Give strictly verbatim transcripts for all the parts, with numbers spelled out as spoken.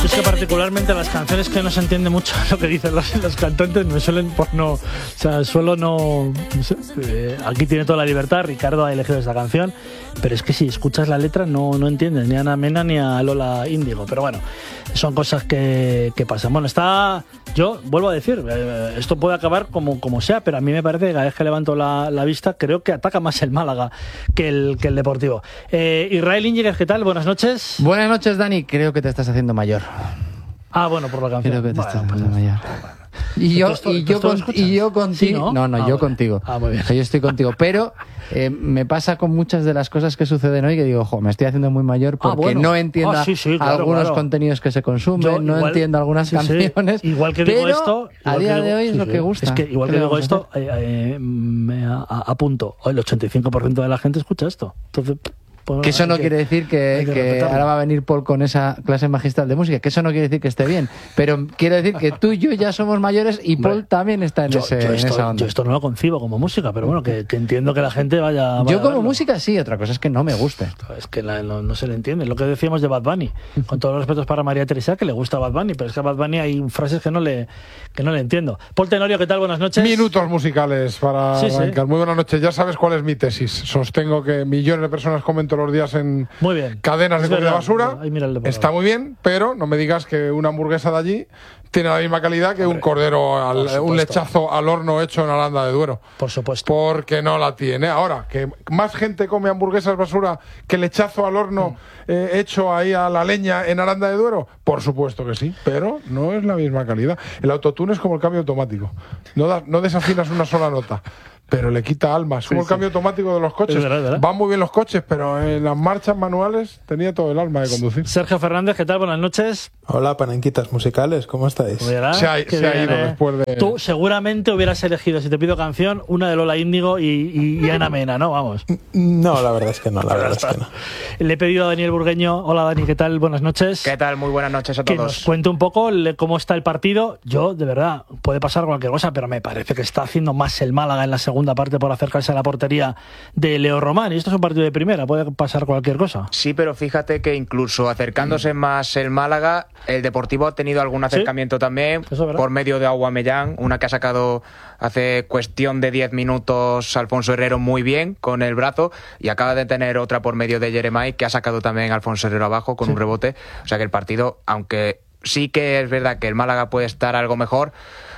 Es que particularmente las canciones que no se entiende mucho lo que dicen los, los cantantes me suelen por no, o sea, suelo no, no sé, eh, aquí tiene toda la libertad, Ricardo ha elegido esta canción, pero es que si escuchas la letra no, no entiendes ni a Ana Mena ni a Lola Índigo, pero bueno, son cosas que, que pasan. Bueno, está, yo vuelvo a decir, eh, esto puede acabar como, como sea, pero a mí me parece que cada vez que levanto la, la vista creo que ataca más el Málaga que el, que el Deportivo. Eh, Israel Íñiguez, ¿qué tal? Buenas noches. Buenas noches, Dani. Creo que te estás haciendo mayor. Ah, bueno, por la canción. Creo que te bueno, estás pues, haciendo mayor. Y yo, esto, y, yo con, y yo contigo. ¿Sí, no? no, no, ah, yo bueno. contigo. Ah, muy bien. O sea, yo estoy contigo. Pero eh, me pasa con muchas de las cosas que suceden hoy que digo, jo, me estoy haciendo muy mayor porque ah, bueno. no entiendo ah, sí, sí, claro, algunos claro. contenidos que se consumen, Yo, no igual, entiendo algunas sí, canciones. Sí. Igual que digo pero esto. A día digo, de hoy sí, es lo sí. que gusta. Es que igual que digo esto, hacer? eh, eh, me apunto. El ochenta y cinco por ciento de la gente escucha esto. Entonces. Pues, que eso no que, quiere decir que, que, que ahora va a venir Paul con esa clase magistral de música, que eso no quiere decir que esté bien, pero quiero decir que tú y yo ya somos mayores y Paul Hombre, también está en, yo, ese, yo esto, en esa onda. Yo esto no lo concibo como música, pero bueno, que, que entiendo que la gente vaya, vaya Yo como a verlo. música sí, otra cosa es que no me guste. Es que la, no, no se le entiende. Lo que decíamos de Bad Bunny, con todos los respetos para María Teresa, que le gusta Bad Bunny, pero es que a Bad Bunny hay frases que no le, que no le entiendo. Paul Tenorio, ¿qué tal? Buenas noches. Minutos musicales para sí, arrancar. Sí. Muy buenas noches. Ya sabes cuál es mi tesis. Sostengo que millones de personas comen todos los días en muy bien. cadenas es de comida verdad. basura. Ahí mira el de Está muy bien, pero no me digas que una hamburguesa de allí tiene la misma calidad que Hombre, un cordero, al, un lechazo al horno hecho en Aranda de Duero. Por supuesto. Porque no la tiene. Ahora, que más gente come hamburguesas basura que lechazo al horno mm. eh, hecho ahí a la leña en Aranda de Duero, por supuesto que sí, pero no es la misma calidad. El autotune es como el cambio automático. No, da, no desafinas una sola nota, pero le quita alma. Es como sí, el cambio sí. automático de los coches. Verdad, verdad. Van muy bien los coches, pero en las marchas manuales tenía todo el alma de conducir. Sergio Fernández, ¿qué tal? Buenas noches. Hola, panenquitas musicales, ¿cómo estáis? Verá, se ha, se ha ido eh. después de... Tú seguramente hubieras elegido, si te pido canción, una de Lola Índigo y, y, y Ana Mena, ¿no? Vamos. No, la verdad es que no, la verdad es que no. Le he pedido a Daniel Burgueño. Hola, Dani, ¿qué tal? Buenas noches. ¿Qué tal? Muy buenas noches a todos. Que nos cuente un poco cómo está el partido. Yo, de verdad, puede pasar cualquier cosa, pero me parece que está haciendo más el Málaga en la segunda parte por acercarse a la portería de Leo Román. Y esto es un partido de primera, puede pasar cualquier cosa. Sí, pero fíjate que incluso acercándose mm. más el Málaga, el Deportivo ha tenido algún acercamiento ¿Sí? también por medio de Aubameyang, una que ha sacado hace cuestión de diez minutos Alfonso Herrero muy bien con el brazo, y acaba de tener otra por medio de Jeremai que ha sacado también Alfonso Herrero abajo con sí. un rebote. O sea que el partido, aunque sí que es verdad que el Málaga puede estar algo mejor,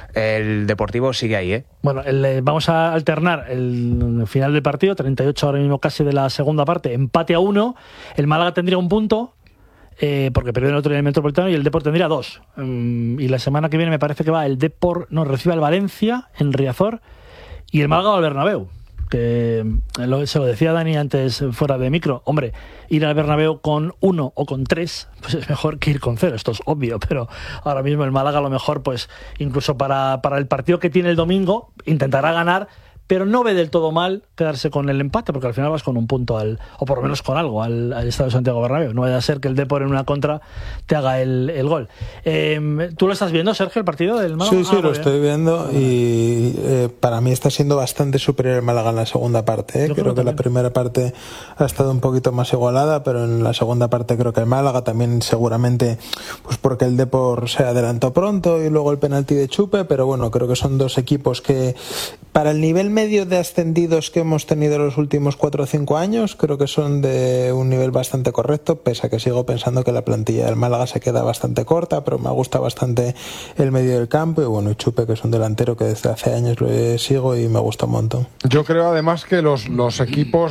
el Deportivo sigue ahí, ¿eh? Bueno, el, vamos a alternar el, el final del partido, treinta y ocho ahora mismo casi de la segunda parte, empate a uno, el Málaga tendría un punto, eh, porque perdió el otro día en el Metropolitano, y el Depor tendría dos. Um, y la semana que viene me parece que va el Depor, no, recibe al Valencia en Riazor, y el Málaga al Bernabéu. Que lo, se lo decía Dani antes fuera de micro, hombre, ir al Bernabéu con uno o con tres, pues es mejor que ir con cero, esto es obvio, pero ahora mismo el Málaga a lo mejor, pues incluso para, para el partido que tiene el domingo, intentará ganar, pero no ve del todo mal quedarse con el empate, porque al final vas con un punto, al o por lo menos con algo, al, al Estadio Santiago Bernabéu. No vaya a ser que el Depor en una contra te haga el, el gol. Eh, ¿Tú lo estás viendo, Sergio, el partido del Málaga? Sí, sí, ah, lo estoy viendo y eh, para mí está siendo bastante superior el Málaga en la segunda parte. ¿eh? Creo, creo que la primera parte ha estado un poquito más igualada, pero en la segunda parte creo que el Málaga también seguramente, pues porque el Depor se adelantó pronto y luego el penalti de Chupe, pero bueno, creo que son dos equipos que para el nivel medio de ascendidos que hemos tenido los últimos cuatro o cinco años, creo que son de un nivel bastante correcto, pese a que sigo pensando que la plantilla del Málaga se queda bastante corta, pero me gusta bastante el medio del campo y bueno, Chupe, que es un delantero que desde hace años lo sigo y me gusta un montón. Yo creo además que los, los equipos,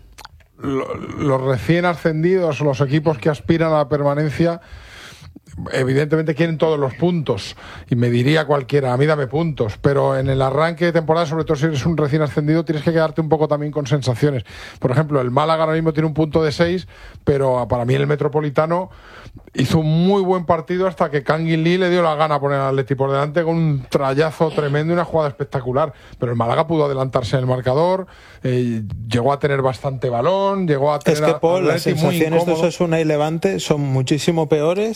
los recién ascendidos, los equipos que aspiran a la permanencia, evidentemente quieren todos los puntos y me diría cualquiera, a mí dame puntos, pero en el arranque de temporada, sobre todo si eres un recién ascendido, tienes que quedarte un poco también con sensaciones. Por ejemplo, el Málaga ahora mismo tiene un punto de seis, pero para mí el Metropolitano hizo un muy buen partido hasta que Kangin Lee le dio la gana a poner al Atleti por delante con un trayazo tremendo y una jugada espectacular, pero el Málaga pudo adelantarse en el marcador, eh, llegó a tener bastante balón, llegó a tener... Es que, Paul, a las sensaciones de Osasuna y Levante son muchísimo peores en el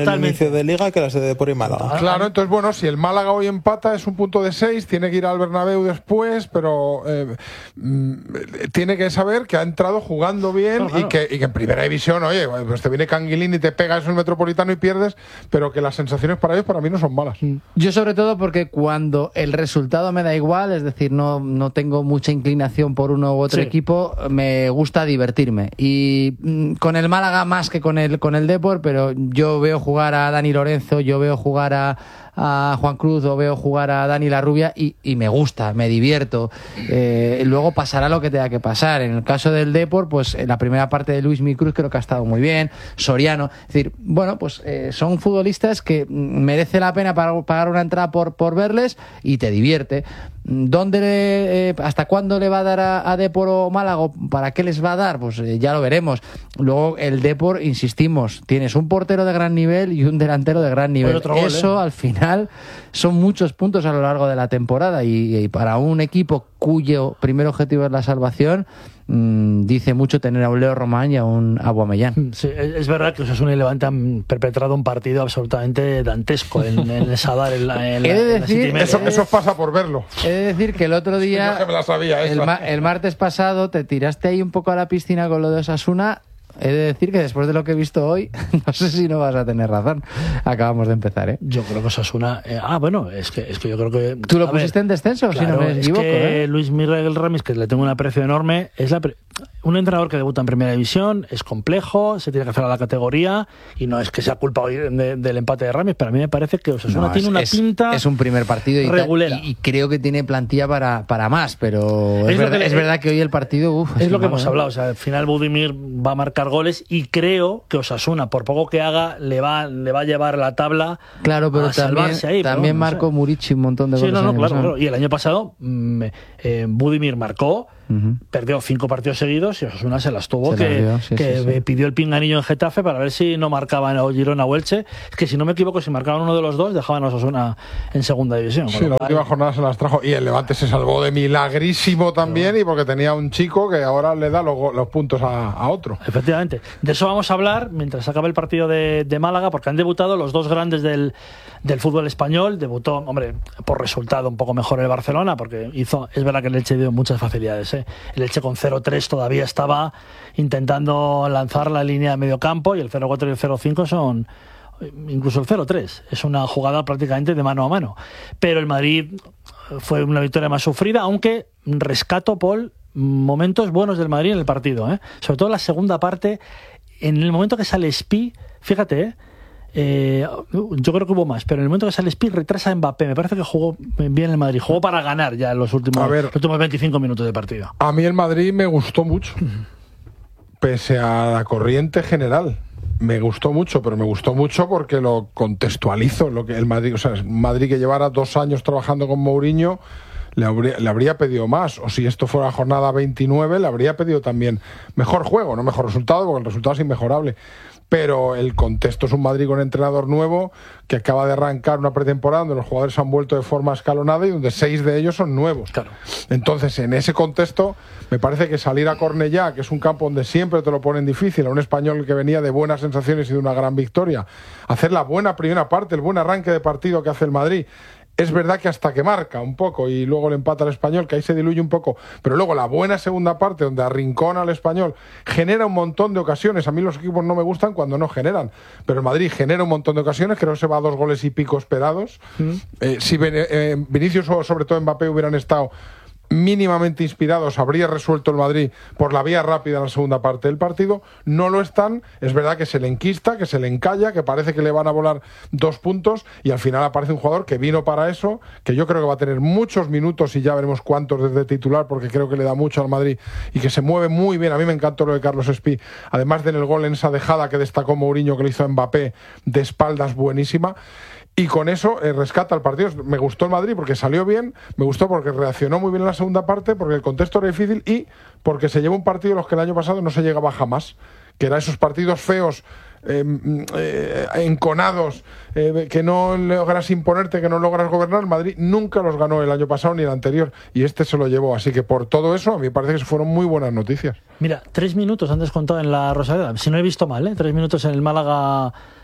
el inicio de Liga que las de Depor y Málaga. Claro, entonces bueno, si el Málaga hoy empata es un punto de seis, tiene que ir al Bernabéu después, pero eh, mm, tiene que saber que ha entrado jugando bien claro, claro. Y, que, y que en primera división, oye, pues te viene Canguilín y te pega eso en el Metropolitano y pierdes, pero que las sensaciones para ellos para mí no son malas. Yo sobre todo porque cuando el resultado me da igual, es decir, no, no tengo mucha inclinación por uno u otro sí. equipo, me gusta divertirme. Y mm, con el Málaga más que con el, con el Depor, pero yo veo jugar a Dani Lorenzo, yo veo jugar a, a Juan Cruz o veo jugar a Dani Larrubia y, y me gusta, me divierto. Eh, luego pasará lo que tenga que pasar. En el caso del Depor, pues en la primera parte de Luis Micruz creo que ha estado muy bien, Soriano. Es decir, bueno, pues eh, son futbolistas que merece la pena pagar una entrada por, por verles y te divierte. ¿Dónde le, eh, ¿Hasta cuándo le va a dar a, a Depor o Málaga? ¿Para qué les va a dar? Pues eh, ya lo veremos. Luego el Depor, insistimos, tienes un portero de gran nivel y un delantero de gran nivel. Otro Eso gol, ¿eh? Al final son muchos puntos a lo largo de la temporada y, y para un equipo cuyo primer objetivo es la salvación, mmm, dice mucho tener a un Leo Román y a un Aubameyang. Sí, es verdad que Osasuna y Levante han perpetrado un partido absolutamente dantesco en, en el Sadar. En la, en he de la, decir, en eso, eso pasa por verlo. He de decir que el otro día, no me la sabía, el, ma el martes pasado, te tiraste ahí un poco a la piscina con lo de Osasuna. He de decir que después de lo que he visto hoy, no sé si no vas a tener razón. Acabamos de empezar, ¿eh? Yo creo que Osasuna... Eh, ah, bueno, es que, es que yo creo que... ¿Tú lo pusiste ver, en descenso, claro, si no me equivoco? Es que ¿eh? Luis Miguel Ramis, que le tengo un aprecio enorme, es la pre un entrenador que debuta en Primera División, es complejo, se tiene que hacer a la categoría, y no es que sea culpa hoy de, del empate de Ramis, pero a mí me parece que Osasuna no, tiene es, una es, pinta es un primer partido y, regulera. Y, y creo que tiene plantilla para, para más, pero es, es, verdad, que, es verdad que hoy el partido... Uf, es, es lo que malo, hemos ¿eh? hablado, o sea, al final Budimir va a marcar goles y creo que Osasuna, por poco que haga, le va, le va a llevar la tabla. Claro, pero a también, ahí, también pero, marcó no sé. Murici un montón de sí, goles. Sí, no, no, claro, claro. Y el año pasado mmm, eh, Budimir marcó, uh-huh. perdió cinco partidos seguidos y Osasuna se las tuvo, se que, la sí, que sí, sí. pidió el pinganillo en Getafe para ver si no marcaban o Girona o Elche. Es que si no me equivoco, si marcaban uno de los dos, dejaban a Osasuna en segunda división. Sí, la última jornada se las trajo. Y el Levante se salvó de milagrísimo también, no. y porque tenía un chico que ahora le da los, los puntos a, a otro. Efectivamente. De eso vamos a hablar mientras acabe el partido de, de Málaga, porque han debutado los dos grandes del, del fútbol español. Debutó, hombre, por resultado un poco mejor el Barcelona, porque hizo, es verdad que el Elche dio muchas facilidades, ¿eh? El Elche con cero tres todavía estaba intentando lanzar la línea de medio campo, y el cero cuatro y el cero cinco son, incluso el cero tres, es una jugada prácticamente de mano a mano. Pero el Madrid fue una victoria más sufrida, aunque rescato, Paul, momentos buenos del Madrid en el partido, ¿eh? Sobre todo en la segunda parte, en el momento que sale Spi, fíjate, ¿eh? Eh, yo creo que hubo más, pero en el momento que sale Spi retrasa a Mbappé. Me parece que jugó bien el Madrid, jugó para ganar ya en los últimos, a ver, los últimos veinticinco minutos de partido. A mí el Madrid me gustó mucho, pese a la corriente general. Me gustó mucho, pero me gustó mucho porque lo contextualizo. Lo que el Madrid, o sea, el Madrid que llevara dos años trabajando con Mourinho, le habría, le habría pedido más. O si esto fuera jornada veintinueve, le habría pedido también mejor juego, no mejor resultado, porque el resultado es inmejorable. Pero el contexto es un Madrid con entrenador nuevo que acaba de arrancar una pretemporada donde los jugadores han vuelto de forma escalonada y donde seis de ellos son nuevos. Claro. Entonces, en ese contexto, me parece que salir a Cornellá, que es un campo donde siempre te lo ponen difícil, a un Español que venía de buenas sensaciones y de una gran victoria, hacer la buena primera parte, el buen arranque de partido que hace el Madrid. Es verdad que hasta que marca un poco y luego le empata al Español, que ahí se diluye un poco, pero luego la buena segunda parte donde arrincona al Español, genera un montón de ocasiones. A mí los equipos no me gustan cuando no generan, pero el Madrid genera un montón de ocasiones, creo que se va a dos goles y pico esperados. Mm. Eh, si eh, Vinicius o sobre todo Mbappé hubieran estado mínimamente inspirados, habría resuelto el Madrid por la vía rápida en la segunda parte del partido. No lo están, es verdad que se le enquista, que se le encalla, que parece que le van a volar dos puntos y al final aparece un jugador que vino para eso, que yo creo que va a tener muchos minutos y ya veremos cuántos desde titular, porque creo que le da mucho al Madrid y que se mueve muy bien. A mí me encantó lo de Carlos Espí, además de en el gol en esa dejada que destacó Mourinho que le hizo a Mbappé de espaldas, buenísima. Y con eso eh, rescata el partido. Me gustó el Madrid porque salió bien, me gustó porque reaccionó muy bien en la segunda parte, porque el contexto era difícil y porque se llevó un partido de los que el año pasado no se llegaba jamás, que eran esos partidos feos, eh, eh, enconados, eh, que no logras imponerte, que no logras gobernar. El Madrid nunca los ganó el año pasado ni el anterior y este se lo llevó. Así que por todo eso a mí me parece que fueron muy buenas noticias. Mira, tres minutos han descontado en la Rosaleda, si no he visto mal, ¿eh? Tres minutos en el Málaga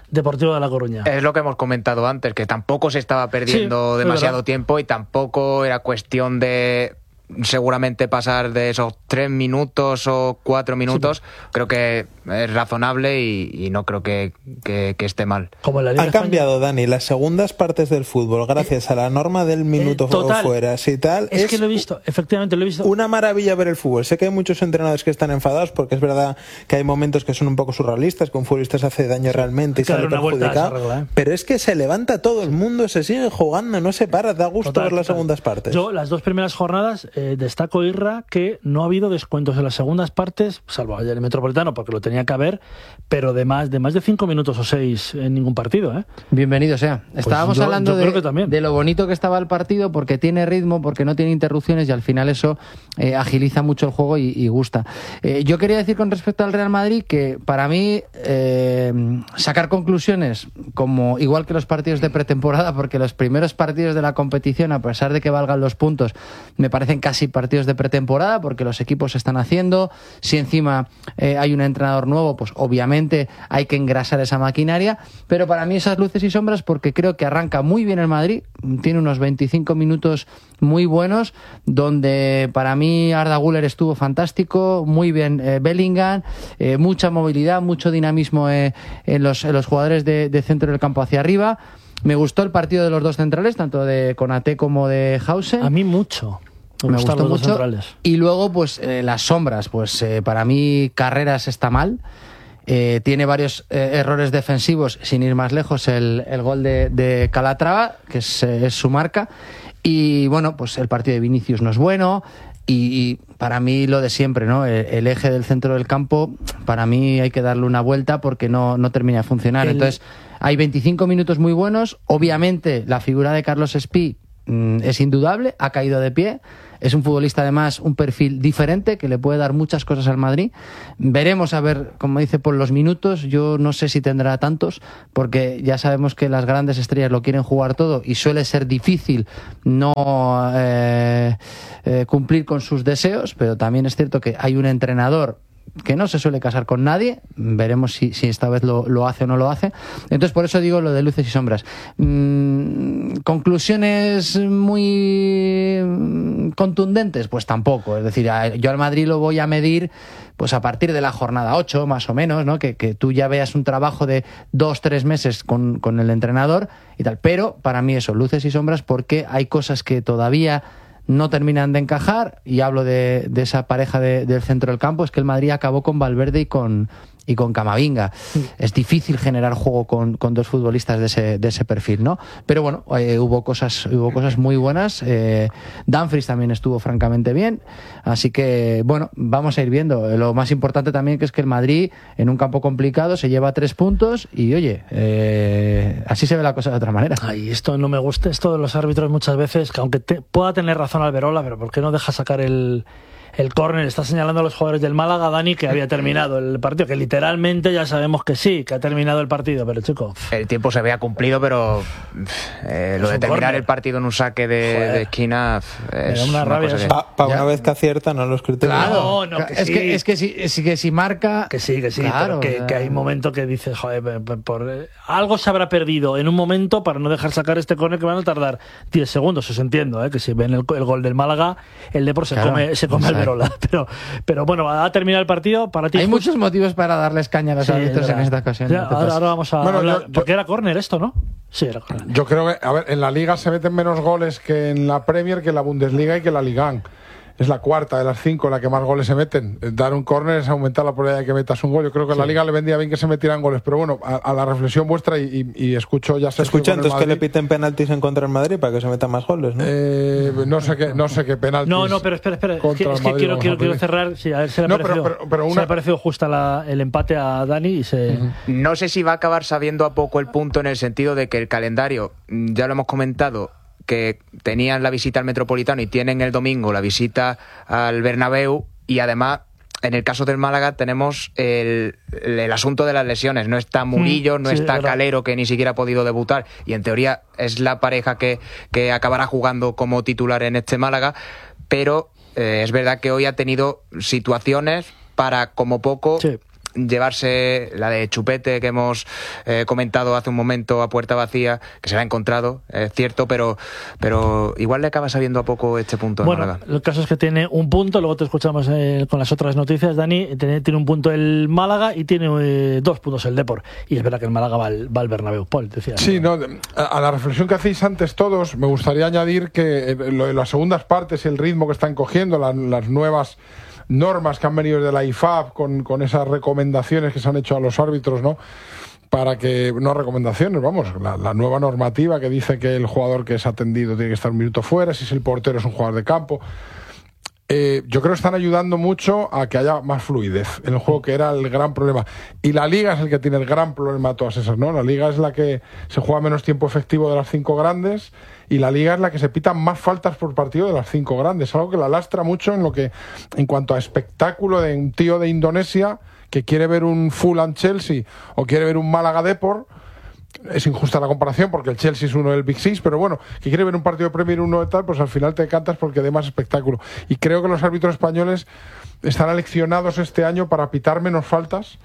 Deportivo de La Coruña. Es lo que hemos comentado antes, que tampoco se estaba perdiendo sí, demasiado tiempo y tampoco era cuestión de seguramente pasar de esos tres minutos o cuatro minutos. Sí, creo que es razonable y, y no creo que, que, que esté mal. Como la Liga ha cambiado, Dani, las segundas partes del fútbol gracias eh, a la norma del minuto eh, total, fuera y tal. Es, es que lo he visto, efectivamente lo he visto. Una maravilla ver el fútbol. Sé que hay muchos entrenadores que están enfadados porque es verdad que hay momentos que son un poco surrealistas, que un futbolista se hace daño realmente y sale perjudicado. Regla, ¿eh? Pero es que se levanta todo el mundo, se sigue jugando, no se para, da gusto total, ver las total. segundas partes. Yo las dos primeras jornadas eh, destaco, Irra, que no ha habido descuentos en las segundas partes, salvo ayer el Metropolitano porque lo tenía que haber, pero de más de más de cinco minutos o seis en ningún partido, ¿eh? Bienvenido sea. Pues Estábamos yo, hablando yo de, de lo bonito que estaba el partido, porque tiene ritmo, porque no tiene interrupciones y al final eso eh, agiliza mucho el juego y, y gusta. Eh, yo quería decir con respecto al Real Madrid que para mí eh, sacar conclusiones como igual que los partidos de pretemporada, porque los primeros partidos de la competición, a pesar de que valgan los puntos, me parecen casi partidos de pretemporada porque los equipos se están haciendo. Si encima eh, hay un entrenador nuevo, pues obviamente hay que engrasar esa maquinaria, pero para mí esas luces y sombras, porque creo que arranca muy bien el Madrid, tiene unos veinticinco minutos muy buenos, donde para mí Arda Güler estuvo fantástico, muy bien eh, Bellingham, eh, mucha movilidad, mucho dinamismo eh, en, los, en los jugadores de, de centro del campo hacia arriba. Me gustó el partido de los dos centrales, tanto de Konaté como de Hausen. A mí mucho. Me, me gustó mucho. Y luego, pues, eh, las sombras. Pues eh, para mí, Carreras está mal. Eh, tiene varios eh, errores defensivos, sin ir más lejos, el, el gol de, de Calatrava, que es, eh, es su marca. Y bueno, pues el partido de Vinicius no es bueno. Y, y para mí lo de siempre, ¿no? El, el eje del centro del campo, para mí hay que darle una vuelta porque no, no termina de funcionar. El... Entonces, hay veinticinco minutos muy buenos. Obviamente, la figura de Carlos Espí mm, es indudable, ha caído de pie. Es un futbolista, además, un perfil diferente que le puede dar muchas cosas al Madrid. Veremos, a ver, como dice, por los minutos. Yo no sé si tendrá tantos, porque ya sabemos que las grandes estrellas lo quieren jugar todo y suele ser difícil no eh, eh, cumplir con sus deseos, pero también es cierto que hay un entrenador que no se suele casar con nadie. Veremos si, si esta vez lo, lo hace o no lo hace. Entonces, por eso digo lo de luces y sombras. Mm, ¿Conclusiones muy contundentes? Pues tampoco. Es decir, yo al Madrid lo voy a medir pues a partir de la jornada ocho, más o menos, ¿no? Que, que tú ya veas un trabajo de dos, tres meses con, con el entrenador y tal. Pero para mí eso, luces y sombras, porque hay cosas que todavía no terminan de encajar, y hablo de, de esa pareja de, del centro del campo. Es que el Madrid acabó con Valverde y con y con Camavinga. Sí. Es difícil generar juego con, con dos futbolistas de ese, de ese perfil, ¿no? Pero bueno, eh, hubo cosas hubo cosas muy buenas. Eh, Dumfries también estuvo francamente bien. Así que, bueno, vamos a ir viendo. Lo más importante también que es que el Madrid, en un campo complicado, se lleva tres puntos y, oye, eh, así se ve la cosa de otra manera. Ay, esto no me gusta, esto de los árbitros muchas veces, que aunque te, pueda tener razón Alberola, pero ¿por qué no deja sacar el... el córner? Está señalando a los jugadores del Málaga, Dani, que había terminado el partido, que literalmente ya sabemos que sí, que ha terminado el partido, pero chico... El tiempo se había cumplido, pero eh, lo de terminar córner. El partido en un saque de, de esquina... Es una, una rabia. Que... Para pa una vez que acierta, no los criterios. Claro, no, que es, sí. que, es que si, es que si marca... Que sí, que sí, claro, pero que, que hay momentos que dices, joder, por, por, algo se habrá perdido en un momento para no dejar sacar este córner, que van a tardar diez segundos, os entiendo, ¿eh? Que si ven el, el gol del Málaga, el Depor se claro, come, se come Alberola, pero... Pero bueno, ha terminado el partido. Para ti, hay justo... muchos motivos para darles caña a los sí, árbitros en esta ocasión. Ya, no ahora, ahora vamos a bueno, hablar, yo, porque yo... era córner esto, ¿no? Sí, era córner. Yo creo que, a ver, en la Liga se meten menos goles que en la Premier, que en la Bundesliga y que en la Liga. Es la cuarta de las cinco en la que más goles se meten. Dar un córner es aumentar la probabilidad de que metas un gol. Yo creo que en sí. La Liga le vendía bien que se metieran goles, pero bueno, a, a la reflexión vuestra y, y, y escucho ya se escucha entonces que le piten penaltis en contra del Madrid para que se metan más goles, ¿no? Eh, no sé qué, no sé qué penaltis. No, no, pero espera, espera. Es que, es que quiero, quiero, quiero cerrar. Sí, a ver, se le ha no, parecido, pero, pero, pero una... se le ha parecido justa la, el empate a Dani y se. Uh-huh. No sé si va a acabar sabiendo a poco el punto, en el sentido de que el calendario, ya lo hemos comentado, que tenían la visita al Metropolitano y tienen el domingo la visita al Bernabéu, y además en el caso del Málaga tenemos el, el, el asunto de las lesiones. No está Murillo, no sí, está Calero, que ni siquiera ha podido debutar, y en teoría es la pareja que, que acabará jugando como titular en este Málaga, pero eh, es verdad que hoy ha tenido situaciones para, como poco, sí. llevarse la de Chupete que hemos eh, comentado hace un momento a puerta vacía, que se la ha encontrado, es cierto, pero, pero igual le acaba sabiendo a poco este punto en bueno, Málaga. El caso es que tiene un punto, luego te escuchamos eh, con las otras noticias, Dani, tiene, tiene un punto el Málaga y tiene eh, dos puntos el Depor, y es verdad que el Málaga va al, va al Bernabéu, Paul, decía. Sí, no, a, a la reflexión que hacéis antes todos, me gustaría añadir que eh, lo de las segundas partes y el ritmo que están cogiendo, la, las nuevas normas que han venido de la I F A B con, con esas recomendaciones que se han hecho a los árbitros, ¿no? Para que, no recomendaciones, vamos, la, la nueva normativa que dice que el jugador que es atendido tiene que estar un minuto fuera, si es el portero es un jugador de campo. Eh, yo creo que están ayudando mucho a que haya más fluidez en el juego, que era el gran problema. Y la Liga es el que tiene el gran problema de todas esas, ¿no? La Liga es la que se juega menos tiempo efectivo de las cinco grandes, y la Liga es la que se pitan más faltas por partido de las cinco grandes, algo que la lastra mucho en lo que, en cuanto a espectáculo de un tío de Indonesia que quiere ver un Fulham Chelsea o quiere ver un Málaga Depor. Es injusta la comparación porque el Chelsea es uno del Big Six, pero bueno, que quiere ver un partido de Premier uno de tal, pues al final te cantas porque dé más espectáculo. Y creo que los árbitros españoles están aleccionados este año para pitar menos faltas,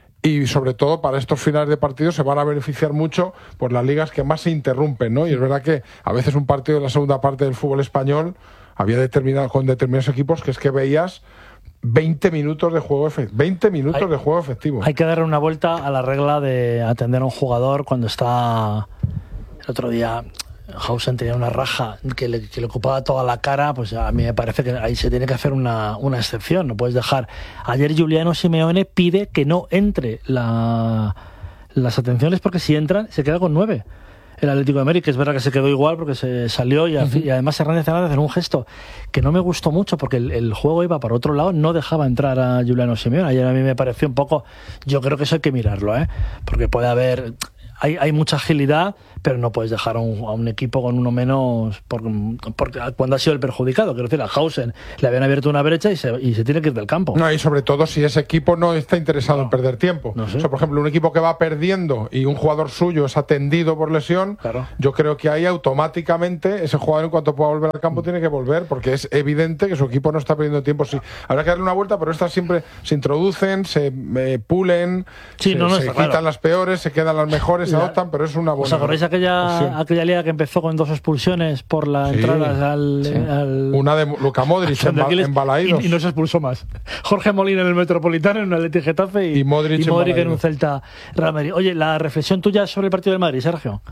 y sobre todo para estos finales de partido se van a beneficiar mucho por las ligas que más se interrumpen, ¿no? Y es verdad que a veces un partido de la segunda parte del fútbol español había determinado con determinados equipos que es que veías veinte minutos de juego efectivo. veinte minutos hay, de juego efectivo. Hay que darle una vuelta a la regla de atender a un jugador cuando está. El otro día Hausen tenía una raja que le, que le ocupaba toda la cara, pues a mí me parece que ahí se tiene que hacer una, una excepción. No puedes dejar. Ayer Giuliano Simeone pide que no entre la, las atenciones, porque si entran se queda con nueve. El Atlético de Madrid, que es verdad que se quedó igual porque se salió y, uh-huh. y además Hernández Hernández hacer un gesto que no me gustó mucho porque el, el juego iba para otro lado, no dejaba entrar a Giuliano Simeone. Ayer a mí me pareció un poco, yo creo que eso hay que mirarlo, ¿eh? Porque puede haber, hay, hay mucha agilidad, pero no puedes dejar a un, a un equipo con uno menos por, por, cuando ha sido el perjudicado. Quiero decir, a Hausen le habían abierto una brecha y se, y se tiene que ir del campo. No, y sobre todo si ese equipo no está interesado no. en perder tiempo. No sé. O sea, por ejemplo, un equipo que va perdiendo y un jugador suyo es atendido por lesión, claro. Yo creo que ahí automáticamente ese jugador, en cuanto pueda volver al campo, tiene que volver, porque es evidente que su equipo no está perdiendo tiempo. Sí, habrá que darle una vuelta, pero estas siempre se introducen, se eh, pulen, sí, se, no, no, se quitan claro. las peores, se quedan las mejores, se la, adoptan, pero es una buena. ¿Os acordáis aquella, aquella liga que empezó con dos expulsiones por la sí, entrada al, sí. al... Una de Luka Modric en, Aquiles, en Balaídos. Y, y no se expulsó más. Jorge Molina en el Metropolitano, en un Athletic Getafe y, y Modric, y Modric en, en un Celta Real Madrid. Oye, la reflexión tuya sobre el partido del Madrid, Sergio.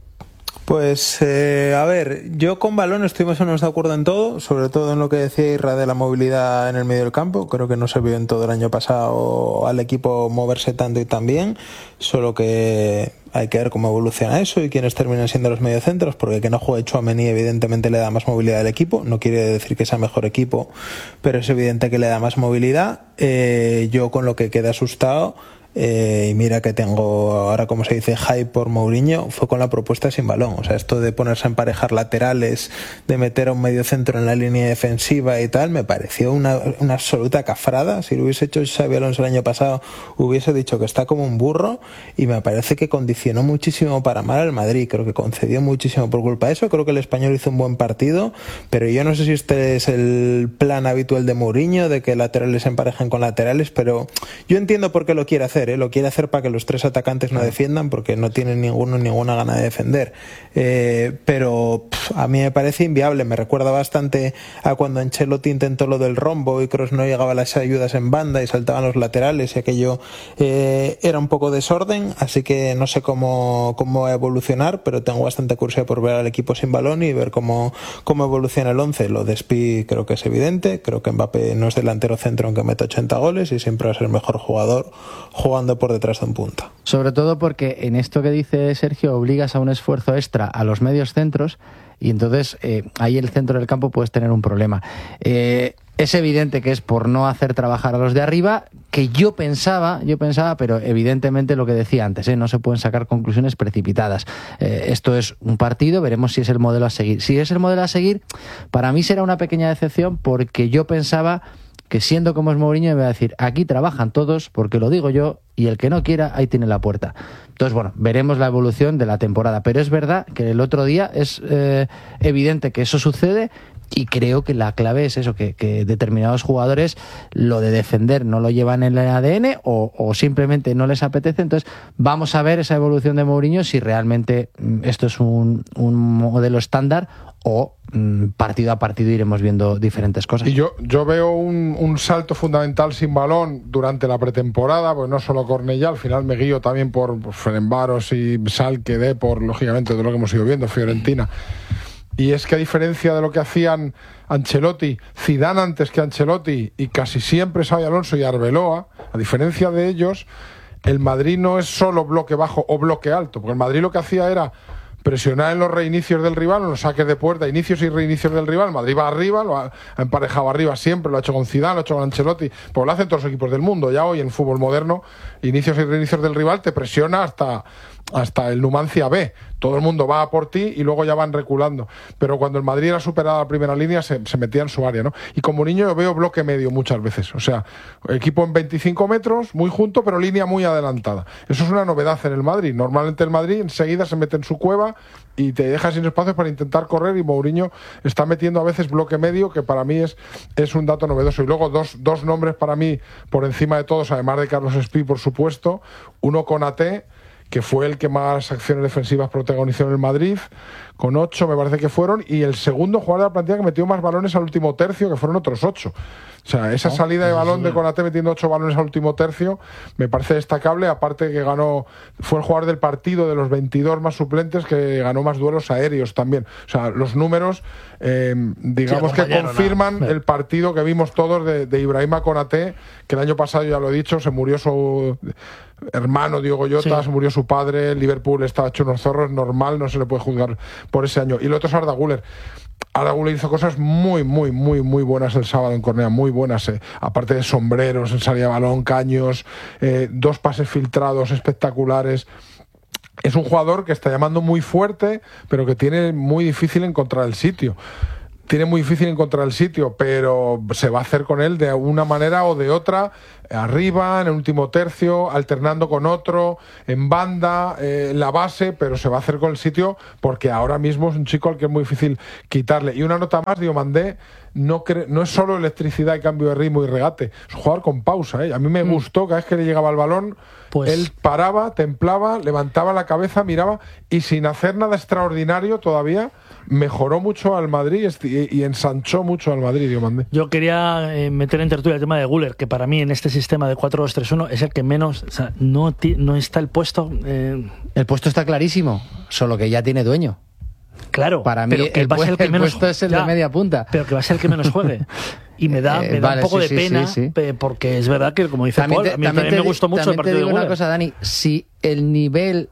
Pues, eh, a ver, yo con balón estoy más o menos de acuerdo en todo, sobre todo en lo que decía Irra de la movilidad en el medio del campo. Creo que no se vio en todo el año pasado al equipo moverse tanto y tan bien, solo que hay que ver cómo evoluciona eso y quiénes terminan siendo los mediocentros, porque que no juegue Tchouaméni evidentemente le da más movilidad al equipo. No quiere decir que sea mejor equipo, pero es evidente que le da más movilidad. Eh, yo con lo que quedé asustado, Eh, y mira que tengo ahora, como se dice, hype por Mourinho, fue con la propuesta sin balón. O sea, esto de ponerse a emparejar laterales, de meter a un medio centro en la línea defensiva y tal, me pareció una, una absoluta cafrada. Si lo hubiese hecho Xabi Alonso el año pasado, hubiese dicho que está como un burro, y me parece que condicionó muchísimo para mal al Madrid. Creo que concedió muchísimo por culpa de eso. Creo que el Español hizo un buen partido, pero yo no sé si este es el plan habitual de Mourinho, de que laterales se emparejen con laterales, pero yo entiendo por qué lo quiere hacer. ¿eh? Lo quiere hacer para que los tres atacantes no defiendan, porque no tienen ninguno ninguna gana de defender. Eh, pero pff, a mí me parece inviable. Me recuerda bastante a cuando Ancelotti intentó lo del rombo y Kroos no llegaba a las ayudas en banda y saltaban los laterales, y aquello eh, era un poco desorden. Así que no sé cómo, cómo va a evolucionar, pero tengo bastante curiosidad por ver al equipo sin balón y ver cómo, cómo evoluciona el once. Lo de Spi creo que es evidente. Creo que Mbappé no es delantero centro aunque meta ochenta goles, y siempre va a ser el mejor jugador jugando por detrás de un punta. Sobre todo porque en esto que dice Sergio obligas a un esfuerzo extra a los medios centros, y entonces eh, ahí el centro del campo puedes tener un problema. Eh, es evidente que es por no hacer trabajar a los de arriba, que yo pensaba, yo pensaba, pero evidentemente lo que decía antes, ¿eh? no se pueden sacar conclusiones precipitadas. Eh, esto es un partido, veremos si es el modelo a seguir. Si es el modelo a seguir, para mí será una pequeña decepción, porque yo pensaba que, siendo como es Mourinho, me va a decir, aquí trabajan todos porque lo digo yo, y el que no quiera, ahí tiene la puerta. Entonces, bueno, veremos la evolución de la temporada, pero es verdad que el otro día es eh, evidente que eso sucede, y creo que la clave es eso, que, que determinados jugadores lo de defender no lo llevan en el A D N o, o simplemente no les apetece. Entonces vamos a ver esa evolución de Mourinho, si realmente esto es un, un modelo estándar o mmm, partido a partido iremos viendo diferentes cosas. Y yo, yo veo un, un salto fundamental sin balón durante la pretemporada, pues no solo Cornellá, al final me guío también por, por Ferencváros y Schalke, Depor, lógicamente de lo que hemos ido viendo, Fiorentina. Y es que a diferencia de lo que hacían Ancelotti, Zidane antes que Ancelotti y casi siempre Xabi Alonso y Arbeloa, a diferencia de ellos, el Madrid no es solo bloque bajo o bloque alto, porque el Madrid lo que hacía era presionar en los reinicios del rival, en los saques de puerta, inicios y reinicios del rival. Madrid va arriba, lo ha emparejado arriba siempre, lo ha hecho con Zidane, lo ha hecho con Ancelotti, pues lo hacen todos los equipos del mundo. Ya hoy en fútbol moderno, inicios y reinicios del rival te presiona hasta, hasta el Numancia B. Todo el mundo va a por ti y luego ya van reculando. Pero cuando el Madrid era superado a la primera línea, se, se metía en su área, ¿no? Y con Mourinho yo veo bloque medio muchas veces. O sea, equipo en veinticinco metros, muy junto, pero línea muy adelantada. Eso es una novedad en el Madrid. Normalmente el Madrid enseguida se mete en su cueva y te deja sin espacios para intentar correr, y Mourinho está metiendo a veces bloque medio, que para mí es, es un dato novedoso. Y luego dos, dos nombres para mí por encima de todos, además de Carlos Espí, por supuesto. Uno, Konaté, que fue el que más acciones defensivas protagonizó en el Madrid, con ocho me parece que fueron, y el segundo jugador de la plantilla que metió más balones al último tercio, que fueron otros ocho. O sea, esa oh, salida de balón de Konaté metiendo ocho balones al último tercio me parece destacable, aparte que ganó, fue el jugador del partido de los veintidós más suplentes que ganó más duelos aéreos también. O sea, los números eh, digamos sí, que confirman nada. El partido que vimos todos de, de Ibrahima Konaté, que el año pasado, ya lo he dicho, se murió su hermano Diogo Jota, sí. Se murió su padre, el Liverpool estaba hecho unos zorros, normal, no se le puede juzgar por ese año. Y lo otro es Arda Güler. Arda Güler hizo cosas muy, muy, muy, muy buenas el sábado en Cornellá, muy buenas, eh. aparte de sombreros, en salida de balón, caños, eh, dos pases filtrados espectaculares. Es un jugador que está llamando muy fuerte, pero que tiene muy difícil encontrar el sitio. Tiene muy difícil encontrar el sitio, pero se va a hacer con él de una manera o de otra, arriba, en el último tercio, alternando con otro, en banda, eh, en la base, pero se va a hacer con el sitio porque ahora mismo es un chico al que es muy difícil quitarle. Y una nota más, Diomandé no, cre- no es solo electricidad y cambio de ritmo y regate, es un jugador con pausa, ¿eh? A mí me mm. gustó, cada vez que le llegaba el balón, pues... él paraba, templaba, levantaba la cabeza, miraba, y sin hacer nada extraordinario todavía, mejoró mucho al Madrid y, y ensanchó mucho al Madrid, Diomandé. Yo quería eh, meter en tertulia el tema de Güler, que para mí en este sistema de cuatro dos tres uno es el que menos, o sea, no, ti, no está el puesto... Eh... El puesto está clarísimo, solo que ya tiene dueño. Claro, para mí pero que el, va a ser el, que el menos, puesto es el ya, de media punta. Pero que va a ser el que menos juegue. Y me da, me da eh, vale, un poco sí, de pena, sí, sí. porque es verdad que, como dice también Paul, te, a mí también, también me gustó mucho el partido te digo de Güler. Una cosa, Dani, si el nivel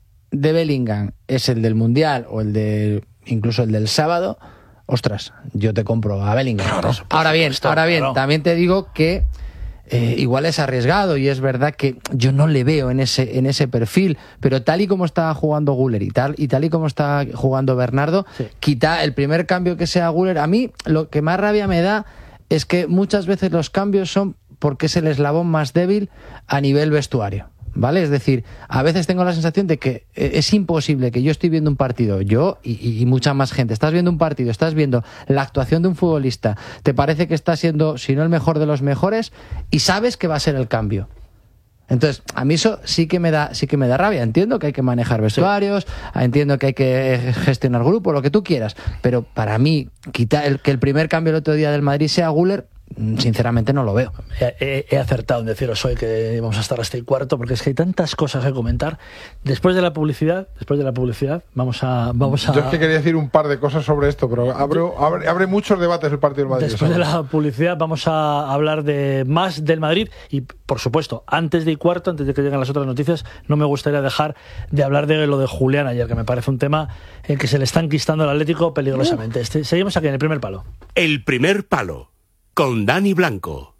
de Bellingham es el del Mundial o el de incluso el del sábado, ostras, yo te compro a Bellingham. Claro, ahora bien, supuesto, ahora bien, claro. También te digo que Eh, igual es arriesgado y es verdad que yo no le veo en ese en ese perfil, pero tal y como está jugando Güler y tal y tal y como está jugando Bernardo, sí. Quita el primer cambio que sea Güler. A mí lo que más rabia me da es que muchas veces los cambios son porque es el eslabón más débil a nivel vestuario, ¿vale? Es decir, a veces tengo la sensación de que es imposible que yo estoy viendo un partido, yo y, y mucha más gente, estás viendo un partido, estás viendo la actuación de un futbolista, te parece que está siendo, si no el mejor de los mejores, y sabes que va a ser el cambio. Entonces, a mí eso sí que me da, sí que me da rabia. Entiendo que hay que manejar vestuarios, sí. Entiendo que hay que gestionar grupo, lo que tú quieras, pero para mí, quitar el, que el primer cambio el otro día del Madrid sea Güler, sinceramente no lo veo. He, he acertado en deciros hoy que vamos a estar hasta el cuarto, porque es que hay tantas cosas que comentar. Después de la publicidad, después de la publicidad, vamos a, vamos a... Yo es que quería decir un par de cosas sobre esto, pero abre, abre, abre muchos debates el partido del Madrid. Después de la publicidad vamos a hablar de más del Madrid y, por supuesto, antes de y cuarto, antes de que lleguen las otras noticias, no me gustaría dejar de hablar de lo de Julián ayer, que me parece un tema en que se le está enquistando al Atlético peligrosamente. Este, seguimos aquí en el primer palo. El primer palo. Con Dani Blanco.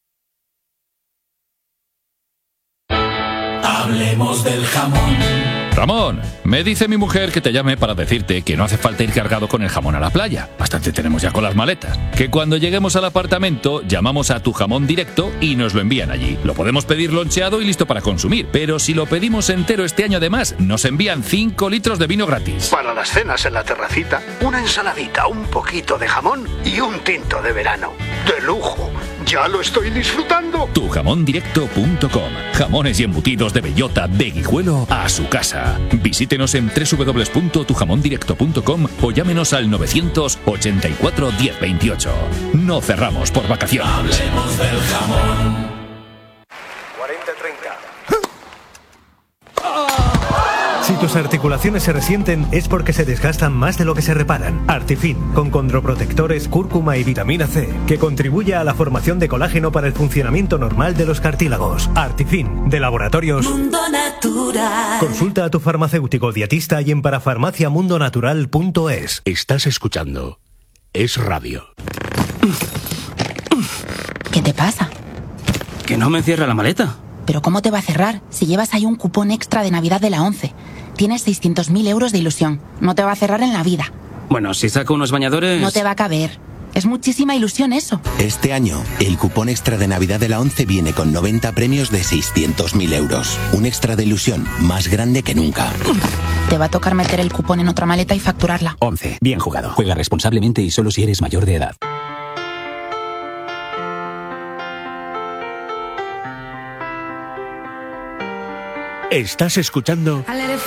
Hablemos del jamón Ramón, me dice mi mujer que te llame para decirte que no hace falta ir cargado con el jamón a la playa. Bastante tenemos ya con las maletas. Que cuando lleguemos al apartamento, llamamos a Tu Jamón Directo y nos lo envían allí. Lo podemos pedir loncheado y listo para consumir, pero si lo pedimos entero este año además, nos envían cinco litros de vino gratis. Para las cenas en la terracita, una ensaladita, un poquito de jamón y un tinto de verano. ¡De lujo! ¡Ya lo estoy disfrutando! tu jamón directo punto com. Jamones y embutidos de bellota de Guijuelo a su casa. Visítenos en doble u doble u doble u punto tu jamón directo punto com o llámenos al novecientos ochenta y cuatro diez veintiocho. No cerramos por vacaciones. Hablemos del jamón. cuarenta treinta. Si tus articulaciones se resienten es porque se desgastan más de lo que se reparan. Artifin, con condroprotectores, cúrcuma y vitamina C, que contribuye a la formación de colágeno para el funcionamiento normal de los cartílagos. Artifin, de Laboratorios Mundo Natural. Consulta a tu farmacéutico dietista y en parafarmacia mundo natural punto es. Estás escuchando Es Radio. ¿Qué te pasa? Que no me cierra la maleta. ¿Pero cómo te va a cerrar si llevas ahí un cupón extra de Navidad de la ONCE? Tienes seiscientos mil euros de ilusión. No te va a cerrar en la vida. Bueno, si saco unos bañadores... No te va a caber. Es muchísima ilusión eso. Este año, el cupón extra de Navidad de la ONCE viene con noventa premios de seiscientos mil euros. Un extra de ilusión más grande que nunca. Te va a tocar meter el cupón en otra maleta y facturarla. ONCE. Bien jugado. Juega responsablemente y solo si eres mayor de edad. Estás escuchando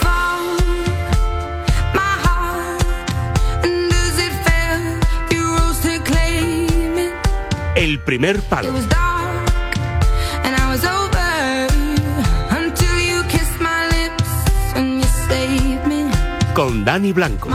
El Primer Palo con Dani Blanco.